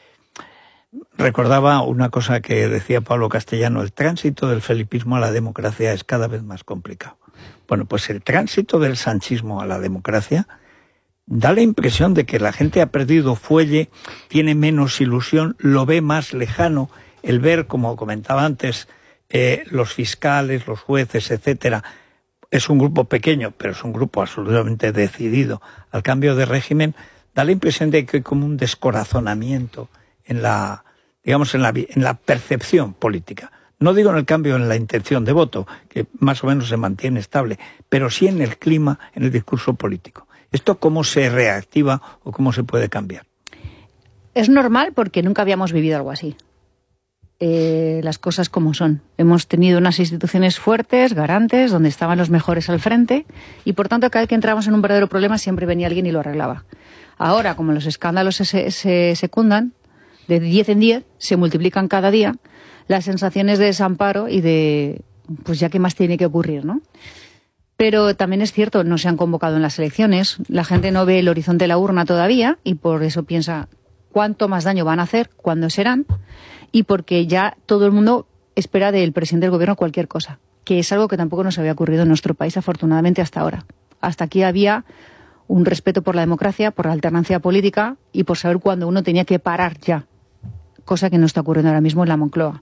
Speaker 2: Recordaba una cosa que decía Pablo Castellano, el tránsito del felipismo a la democracia es cada vez más complicado. Bueno, pues el tránsito del sanchismo a la democracia da la impresión de que la gente ha perdido fuelle, tiene menos ilusión, lo ve más lejano, el ver, como comentaba antes, Eh, los fiscales, los jueces, etcétera, es un grupo pequeño, pero es un grupo absolutamente decidido al cambio de régimen, da la impresión de que hay como un descorazonamiento en la, digamos, en la, en la percepción política. No digo en el cambio en la intención de voto, que más o menos se mantiene estable, pero sí en el clima, en el discurso político. ¿Esto cómo se reactiva o cómo se puede cambiar?
Speaker 1: Es normal porque nunca habíamos vivido algo así. Eh, las cosas como son. Hemos tenido unas instituciones fuertes, garantes, donde estaban los mejores al frente y, por tanto, cada vez que entrábamos en un verdadero problema siempre venía alguien y lo arreglaba. Ahora, como los escándalos se, se secundan, de diez en diez, se multiplican cada día, las sensaciones de desamparo y de, pues ya qué más tiene que ocurrir, ¿no? Pero también es cierto, no se han convocado en las elecciones, la gente no ve el horizonte de la urna todavía y por eso piensa cuánto más daño van a hacer, cuándo serán, y porque ya todo el mundo espera del presidente del gobierno cualquier cosa, que es algo que tampoco nos había ocurrido en nuestro país, afortunadamente, hasta ahora. Hasta aquí había un respeto por la democracia, por la alternancia política y por saber cuándo uno tenía que parar ya, cosa que no está ocurriendo ahora mismo en la Moncloa.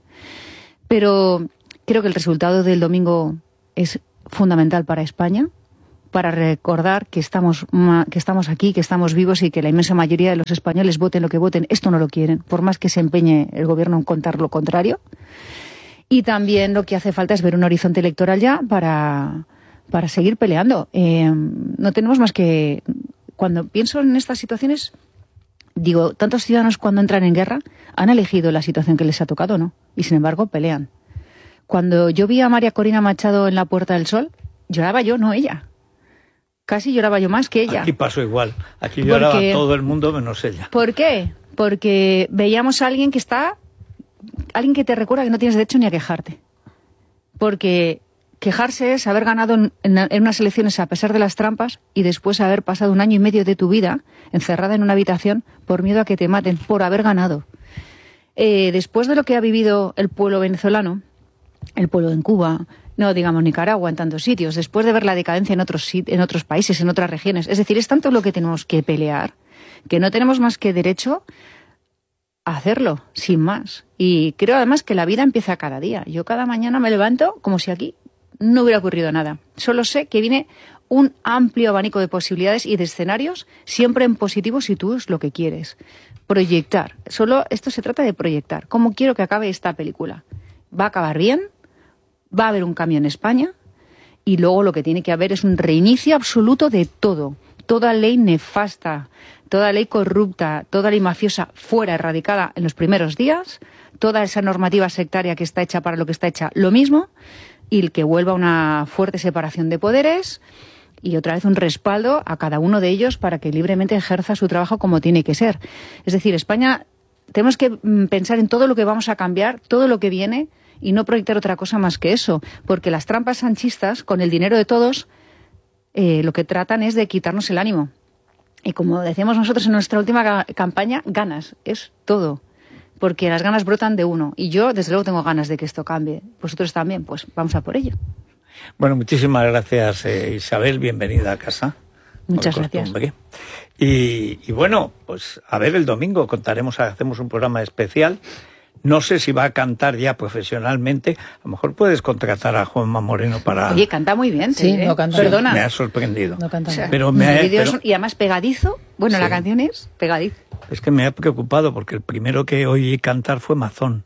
Speaker 1: Pero creo que el resultado del domingo es fundamental para España, para recordar que estamos, que estamos aquí, que estamos vivos y que la inmensa mayoría de los españoles, voten lo que voten, esto no lo quieren, por más que se empeñe el gobierno en contar lo contrario. Y también lo que hace falta es ver un horizonte electoral ya para, para seguir peleando. Eh, no tenemos más que... Cuando pienso en estas situaciones, digo, tantos ciudadanos cuando entran en guerra han elegido la situación que les ha tocado, ¿no? Y sin embargo pelean. Cuando yo vi a María Corina Machado en la Puerta del Sol, lloraba yo, no ella. Casi lloraba yo más que ella.
Speaker 2: Aquí pasó igual. Aquí lloraba
Speaker 1: Porque,
Speaker 2: todo el mundo menos ella.
Speaker 1: ¿Por qué? Porque veíamos a alguien que está... Alguien que te recuerda que no tienes derecho ni a quejarte. Porque quejarse es haber ganado en, en, en unas elecciones a pesar de las trampas y después haber pasado un año y medio de tu vida encerrada en una habitación por miedo a que te maten, por haber ganado. Eh, después de lo que ha vivido el pueblo venezolano, el pueblo en Cuba... No, digamos, Nicaragua, en tantos sitios, después de ver la decadencia en otros, en otros países, en otras regiones. Es decir, es tanto lo que tenemos que pelear que no tenemos más que derecho a hacerlo, sin más. Y creo además que la vida empieza cada día. Yo cada mañana me levanto como si aquí no hubiera ocurrido nada. Solo sé que viene un amplio abanico de posibilidades y de escenarios, siempre en positivo si tú es lo que quieres. Proyectar. Solo esto se trata de proyectar. ¿Cómo quiero que acabe esta película? ¿Va a acabar bien? Va a haber un cambio en España y luego lo que tiene que haber es un reinicio absoluto de todo. Toda ley nefasta, toda ley corrupta, toda ley mafiosa fuera, erradicada en los primeros días, toda esa normativa sectaria que está hecha para lo que está hecha, lo mismo, y el que vuelva una fuerte separación de poderes y otra vez un respaldo a cada uno de ellos para que libremente ejerza su trabajo como tiene que ser. Es decir, España, tenemos que pensar en todo lo que vamos a cambiar, todo lo que viene, y no proyectar otra cosa más que eso, porque las trampas sanchistas, con el dinero de todos, eh, lo que tratan es de quitarnos el ánimo. Y como decíamos nosotros en nuestra última ca- campaña, ganas, es todo, porque las ganas brotan de uno. Y yo, desde luego, tengo ganas de que esto cambie. Vosotros también, pues vamos a por ello.
Speaker 2: Bueno, muchísimas gracias, eh, Isabel, bienvenida a casa.
Speaker 1: Muchas gracias.
Speaker 2: Y, y bueno, pues a ver el domingo, contaremos, hacemos un programa especial. No sé si va a cantar ya profesionalmente. A lo mejor puedes contratar a Juanma Moreno para...
Speaker 1: Oye, canta muy bien.
Speaker 5: Sí,
Speaker 1: ¿eh?
Speaker 5: no canta.
Speaker 1: Perdona.
Speaker 2: Me ha sorprendido.
Speaker 5: No canta
Speaker 1: O sea,
Speaker 5: mal.
Speaker 2: Pero me
Speaker 1: los
Speaker 2: ha-
Speaker 1: vídeos
Speaker 2: pero-
Speaker 1: son- y además pegadizo. Bueno,
Speaker 2: Sí.
Speaker 1: la canción es pegadizo.
Speaker 2: Es que me ha preocupado porque el primero que oí cantar fue Mazón.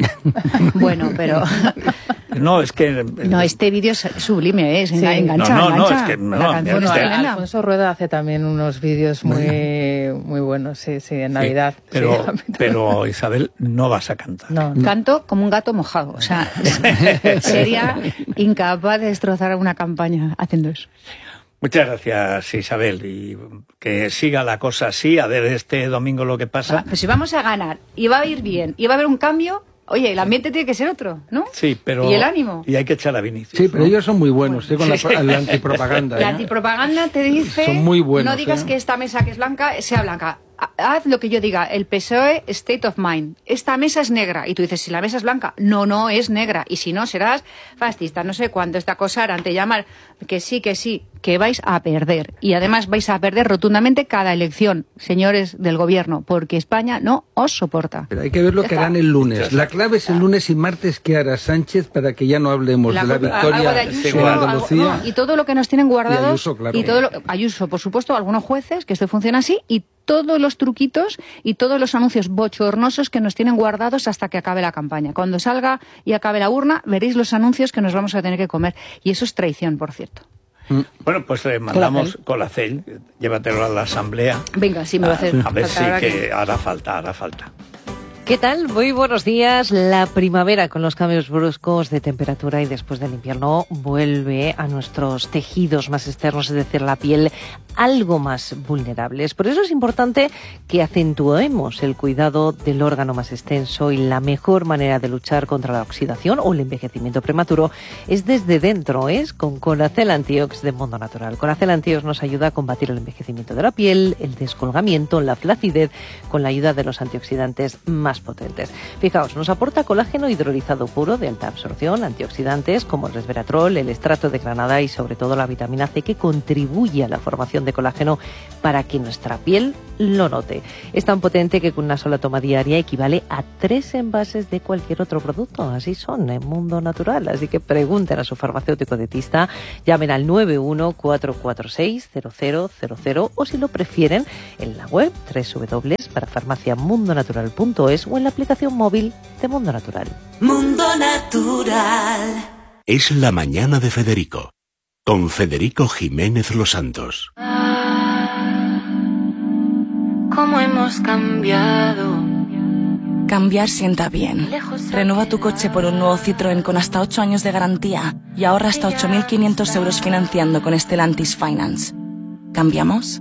Speaker 1: Bueno, pero...
Speaker 2: No, es que...
Speaker 1: No, este vídeo es sublime, ¿eh? Es enga-
Speaker 5: Sí.
Speaker 1: engancha,
Speaker 2: No, no, no,
Speaker 1: engancha.
Speaker 2: es que no,
Speaker 1: La canción
Speaker 2: mira,
Speaker 1: es
Speaker 2: este-
Speaker 1: tremenda.
Speaker 5: Alfonso Rueda hace también unos vídeos muy, muy buenos, sí, sí, en Navidad.
Speaker 2: Sí, pero,
Speaker 5: Sí.
Speaker 2: pero Isabel, no vas a cantar.
Speaker 5: No, no.
Speaker 1: Canto como un gato mojado. O sea, sería incapaz de destrozar una campaña haciendo eso.
Speaker 2: Muchas gracias, Isabel, y que siga la cosa así, a ver este domingo lo que pasa.
Speaker 1: Pues si vamos a ganar y va a ir bien y va a haber un cambio, oye, el ambiente tiene que ser otro, ¿no?
Speaker 2: Sí, pero...
Speaker 1: Y el ánimo.
Speaker 2: Y hay que echar a Vinicius.
Speaker 4: Sí, pero
Speaker 2: ¿no?
Speaker 4: ellos son muy buenos, ¿eh? Con la, la antipropaganda.
Speaker 1: La
Speaker 4: ¿eh?
Speaker 1: antipropaganda te dice,
Speaker 4: Son muy buenos,
Speaker 1: no digas
Speaker 4: ¿eh?
Speaker 1: que esta mesa que es blanca sea blanca. Haz lo que yo diga, el P S O E State of Mind. Esta mesa es negra. Y tú dices, si la mesa es blanca, no, no es negra. Y si no, serás fascista. No sé cuánto esta cosa harán, te llaman que sí, que sí, que vais a perder. Y además vais a perder rotundamente cada elección, señores del gobierno, porque España no os soporta.
Speaker 4: Pero hay que ver lo que harán el lunes. La clave es el lunes y martes que hará Sánchez para que ya no hablemos
Speaker 1: La
Speaker 4: de la
Speaker 1: culpa-
Speaker 4: victoria
Speaker 1: algo de Ayuso,
Speaker 4: en
Speaker 1: algo-
Speaker 4: Andalucía.
Speaker 1: no, y todo lo que nos tienen guardados.
Speaker 4: Y Ayuso, claro.
Speaker 1: y todo lo- Ayuso, por supuesto, algunos jueces, que esto funciona así, y todos los truquitos y todos los anuncios bochornosos que nos tienen guardados hasta que acabe la campaña. Cuando salga y acabe la urna, veréis los anuncios que nos vamos a tener que comer. Y eso es traición, por cierto.
Speaker 2: Bueno, pues le mandamos Colacel, llévatelo a la asamblea.
Speaker 1: Venga, sí, me va a hacer
Speaker 2: A ver si
Speaker 1: falta,
Speaker 2: que hará falta, hará falta.
Speaker 6: ¿Qué tal? Muy buenos días. La primavera con los cambios bruscos de temperatura y después del invierno vuelve a nuestros tejidos más externos, es decir, la piel, algo más vulnerables. Por eso es importante que acentuemos el cuidado del órgano más extenso y la mejor manera de luchar contra la oxidación o el envejecimiento prematuro es desde dentro, es con Colacel Antiox de Mundo Natural. Colacel Antiox nos ayuda a combatir el envejecimiento de la piel, el descolgamiento, la flacidez, con la ayuda de los antioxidantes más más potentes. Fijaos, nos aporta colágeno hidrolizado puro de alta absorción, antioxidantes como el resveratrol, el estrato de granada y sobre todo la vitamina C, que contribuye a la formación de colágeno para que nuestra piel lo note. Es tan potente que con una sola toma diaria equivale a tres envases de cualquier otro producto. Así son en Mundo Natural. Así que pregunten a su farmacéutico dietista, llamen al nueve uno cuatro cuatro seis cero cero cero cero o si lo prefieren en la web doble u doble u doble u para farmacia mundo natural punto es o en la aplicación móvil de Mundo Natural.
Speaker 7: Mundo Natural.
Speaker 8: Es la mañana de Federico, con Federico Jiménez Los Santos.
Speaker 9: ¿Cómo hemos cambiado?
Speaker 7: Cambiar sienta bien. Renueva tu coche por un nuevo Citroën con hasta ocho años de garantía y ahorra hasta ocho mil quinientos euros financiando con Stellantis Finance. ¿Cambiamos?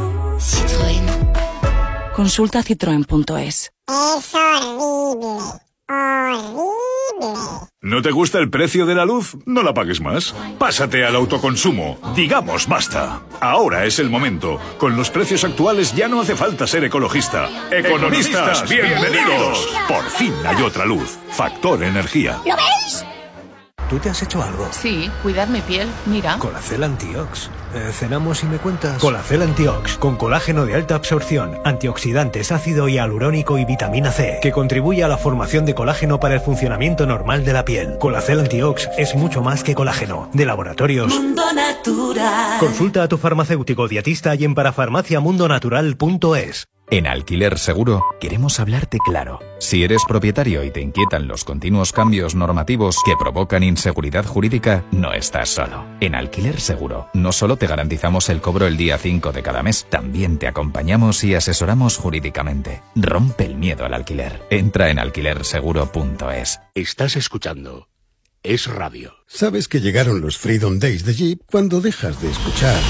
Speaker 7: Citroën. Consulta citroen punto es.
Speaker 10: Es horrible. Horrible.
Speaker 11: ¿No te gusta el precio de la luz? No la pagues más. Pásate al autoconsumo. Digamos basta. Ahora es el momento. Con los precios actuales ya no hace falta ser ecologista. ¡Economistas, bienvenidos! Por fin hay otra luz. Factor Energía.
Speaker 10: ¿Lo veis?
Speaker 12: ¿Tú te has hecho algo?
Speaker 13: Sí, cuidar mi piel, mira.
Speaker 12: Colacel Antiox. Eh, ¿Cenamos y me cuentas? Colacel Antiox, con colágeno de alta absorción, antioxidantes, ácido hialurónico y vitamina C, que contribuye a la formación de colágeno para el funcionamiento normal de la piel. Colacel Antiox es mucho más que colágeno. De Laboratorios
Speaker 7: Mundo Natural.
Speaker 12: Consulta a tu farmacéutico dietista y en parafarmacia mundo natural punto es.
Speaker 14: En Alquiler Seguro queremos hablarte claro. Si eres propietario y te inquietan los continuos cambios normativos que provocan inseguridad jurídica, no estás solo. En Alquiler Seguro no solo te garantizamos el cobro el día cinco de cada mes, también te acompañamos y asesoramos jurídicamente. Rompe el miedo al alquiler. Entra en alquiler seguro punto es.
Speaker 8: Estás escuchando Es Radio.
Speaker 15: Sabes que llegaron los Freedom Days de Jeep cuando dejas de escuchar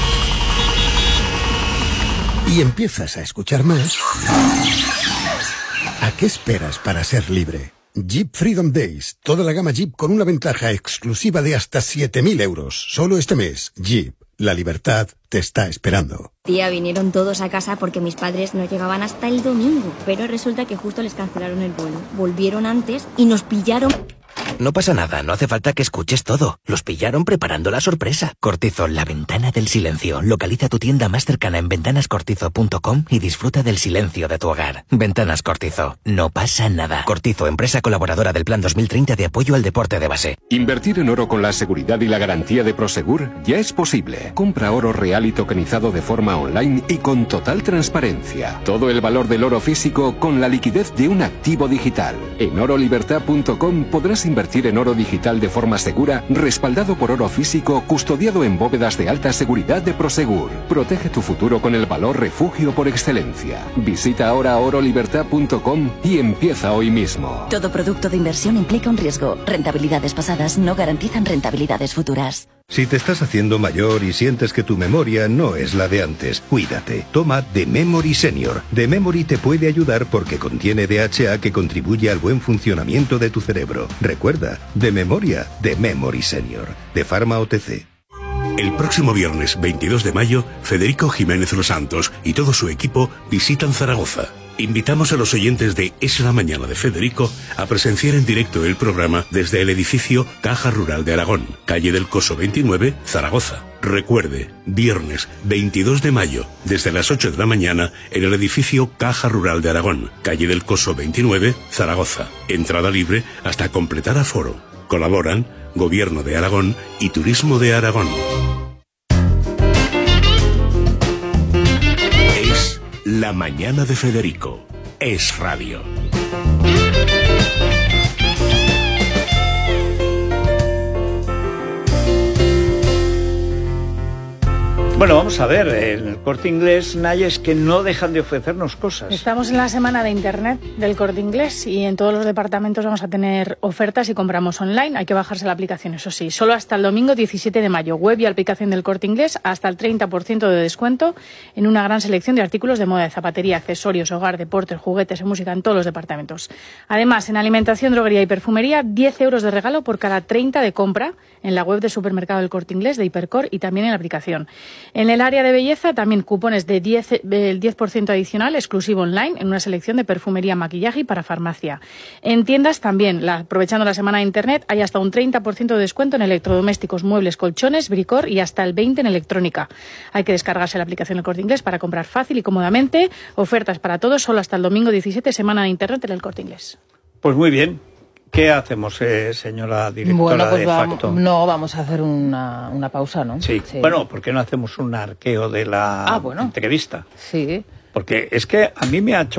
Speaker 15: y empiezas a escuchar más. ¿A qué esperas para ser libre? Jeep Freedom Days. Toda la gama Jeep con una ventaja exclusiva de hasta siete mil euros. Solo este mes. Jeep. La libertad te está esperando.
Speaker 16: Tía, vinieron todos a casa porque mis padres no llegaban hasta el domingo. Pero resulta que justo les cancelaron el vuelo. Volvieron antes y nos pillaron...
Speaker 17: No pasa nada, no hace falta que escuches todo. Los pillaron preparando la sorpresa. Cortizo, la ventana del silencio. Localiza tu tienda más cercana en ventanas cortizo punto com y disfruta del silencio de tu hogar. Ventanas Cortizo, no pasa nada. Cortizo, empresa colaboradora del Plan dos mil treinta de apoyo al deporte de base.
Speaker 18: Invertir en oro con la seguridad y la garantía de Prosegur ya es posible. Compra oro real y tokenizado de forma online y con total transparencia. Todo el valor del oro físico con la liquidez de un activo digital. En oro libertad punto com podrás invertir en oro digital de forma segura, respaldado por oro físico, custodiado en bóvedas de alta seguridad de Prosegur. Protege tu futuro con el valor refugio por excelencia. Visita ahora oro libertad punto com y empieza hoy mismo.
Speaker 7: Todo producto de inversión implica un riesgo. Rentabilidades pasadas no garantizan rentabilidades futuras.
Speaker 15: Si te estás haciendo mayor y sientes que tu memoria no es la de antes, cuídate. Toma The Memory Senior. The Memory te puede ayudar porque contiene D H A que contribuye al buen funcionamiento de tu cerebro. Recuerda, de memoria, The Memory Senior. De Pharma O T C.
Speaker 8: El próximo viernes veintidós de mayo, Federico Jiménez Los Santos y todo su equipo visitan Zaragoza. Invitamos a los oyentes de Es la Mañana de Federico a presenciar en directo el programa desde el edificio Caja Rural de Aragón, calle del Coso veintinueve, Zaragoza. Recuerde, viernes veintidós de mayo, desde las ocho de la mañana, en el edificio Caja Rural de Aragón, calle del Coso veintinueve, Zaragoza. Entrada libre hasta completar aforo. Colaboran Gobierno de Aragón y Turismo de Aragón. Es La Mañana de Federico. Es Radio.
Speaker 2: Bueno, vamos a ver, el Corte Inglés, Naya, es que no dejan de ofrecernos cosas.
Speaker 19: Estamos en la semana de Internet del Corte Inglés y en todos los departamentos vamos a tener ofertas si compramos online. Hay que bajarse la aplicación, eso sí. Solo hasta el domingo diecisiete de mayo. Web y aplicación del Corte Inglés hasta el treinta por ciento de descuento en una gran selección de artículos de moda, de zapatería, accesorios, hogar, deportes, juguetes y música en todos los departamentos. Además, en alimentación, droguería y perfumería, diez euros de regalo por cada treinta de compra en la web del supermercado del Corte Inglés de Hipercor y también en la aplicación. En el área de belleza también cupones de diez, el diez por ciento adicional exclusivo online en una selección de perfumería, maquillaje y para farmacia. En tiendas también, la, aprovechando la semana de Internet, hay hasta un treinta por ciento de descuento en electrodomésticos, muebles, colchones, bricor y hasta el veinte por ciento en electrónica. Hay que descargarse la aplicación del Corte Inglés para comprar fácil y cómodamente. Ofertas para todos solo hasta el domingo diecisiete, semana de Internet en el Corte Inglés.
Speaker 2: Pues muy bien. ¿Qué hacemos, eh, señora directora
Speaker 5: bueno, pues
Speaker 2: de
Speaker 5: vamos,
Speaker 2: facto?
Speaker 5: No, vamos a hacer una, una pausa, ¿no?
Speaker 2: Sí. sí. Bueno, ¿por qué no hacemos un arqueo de la
Speaker 5: ah, bueno.
Speaker 2: entrevista?
Speaker 5: Sí.
Speaker 2: Porque es que a mí me ha hecho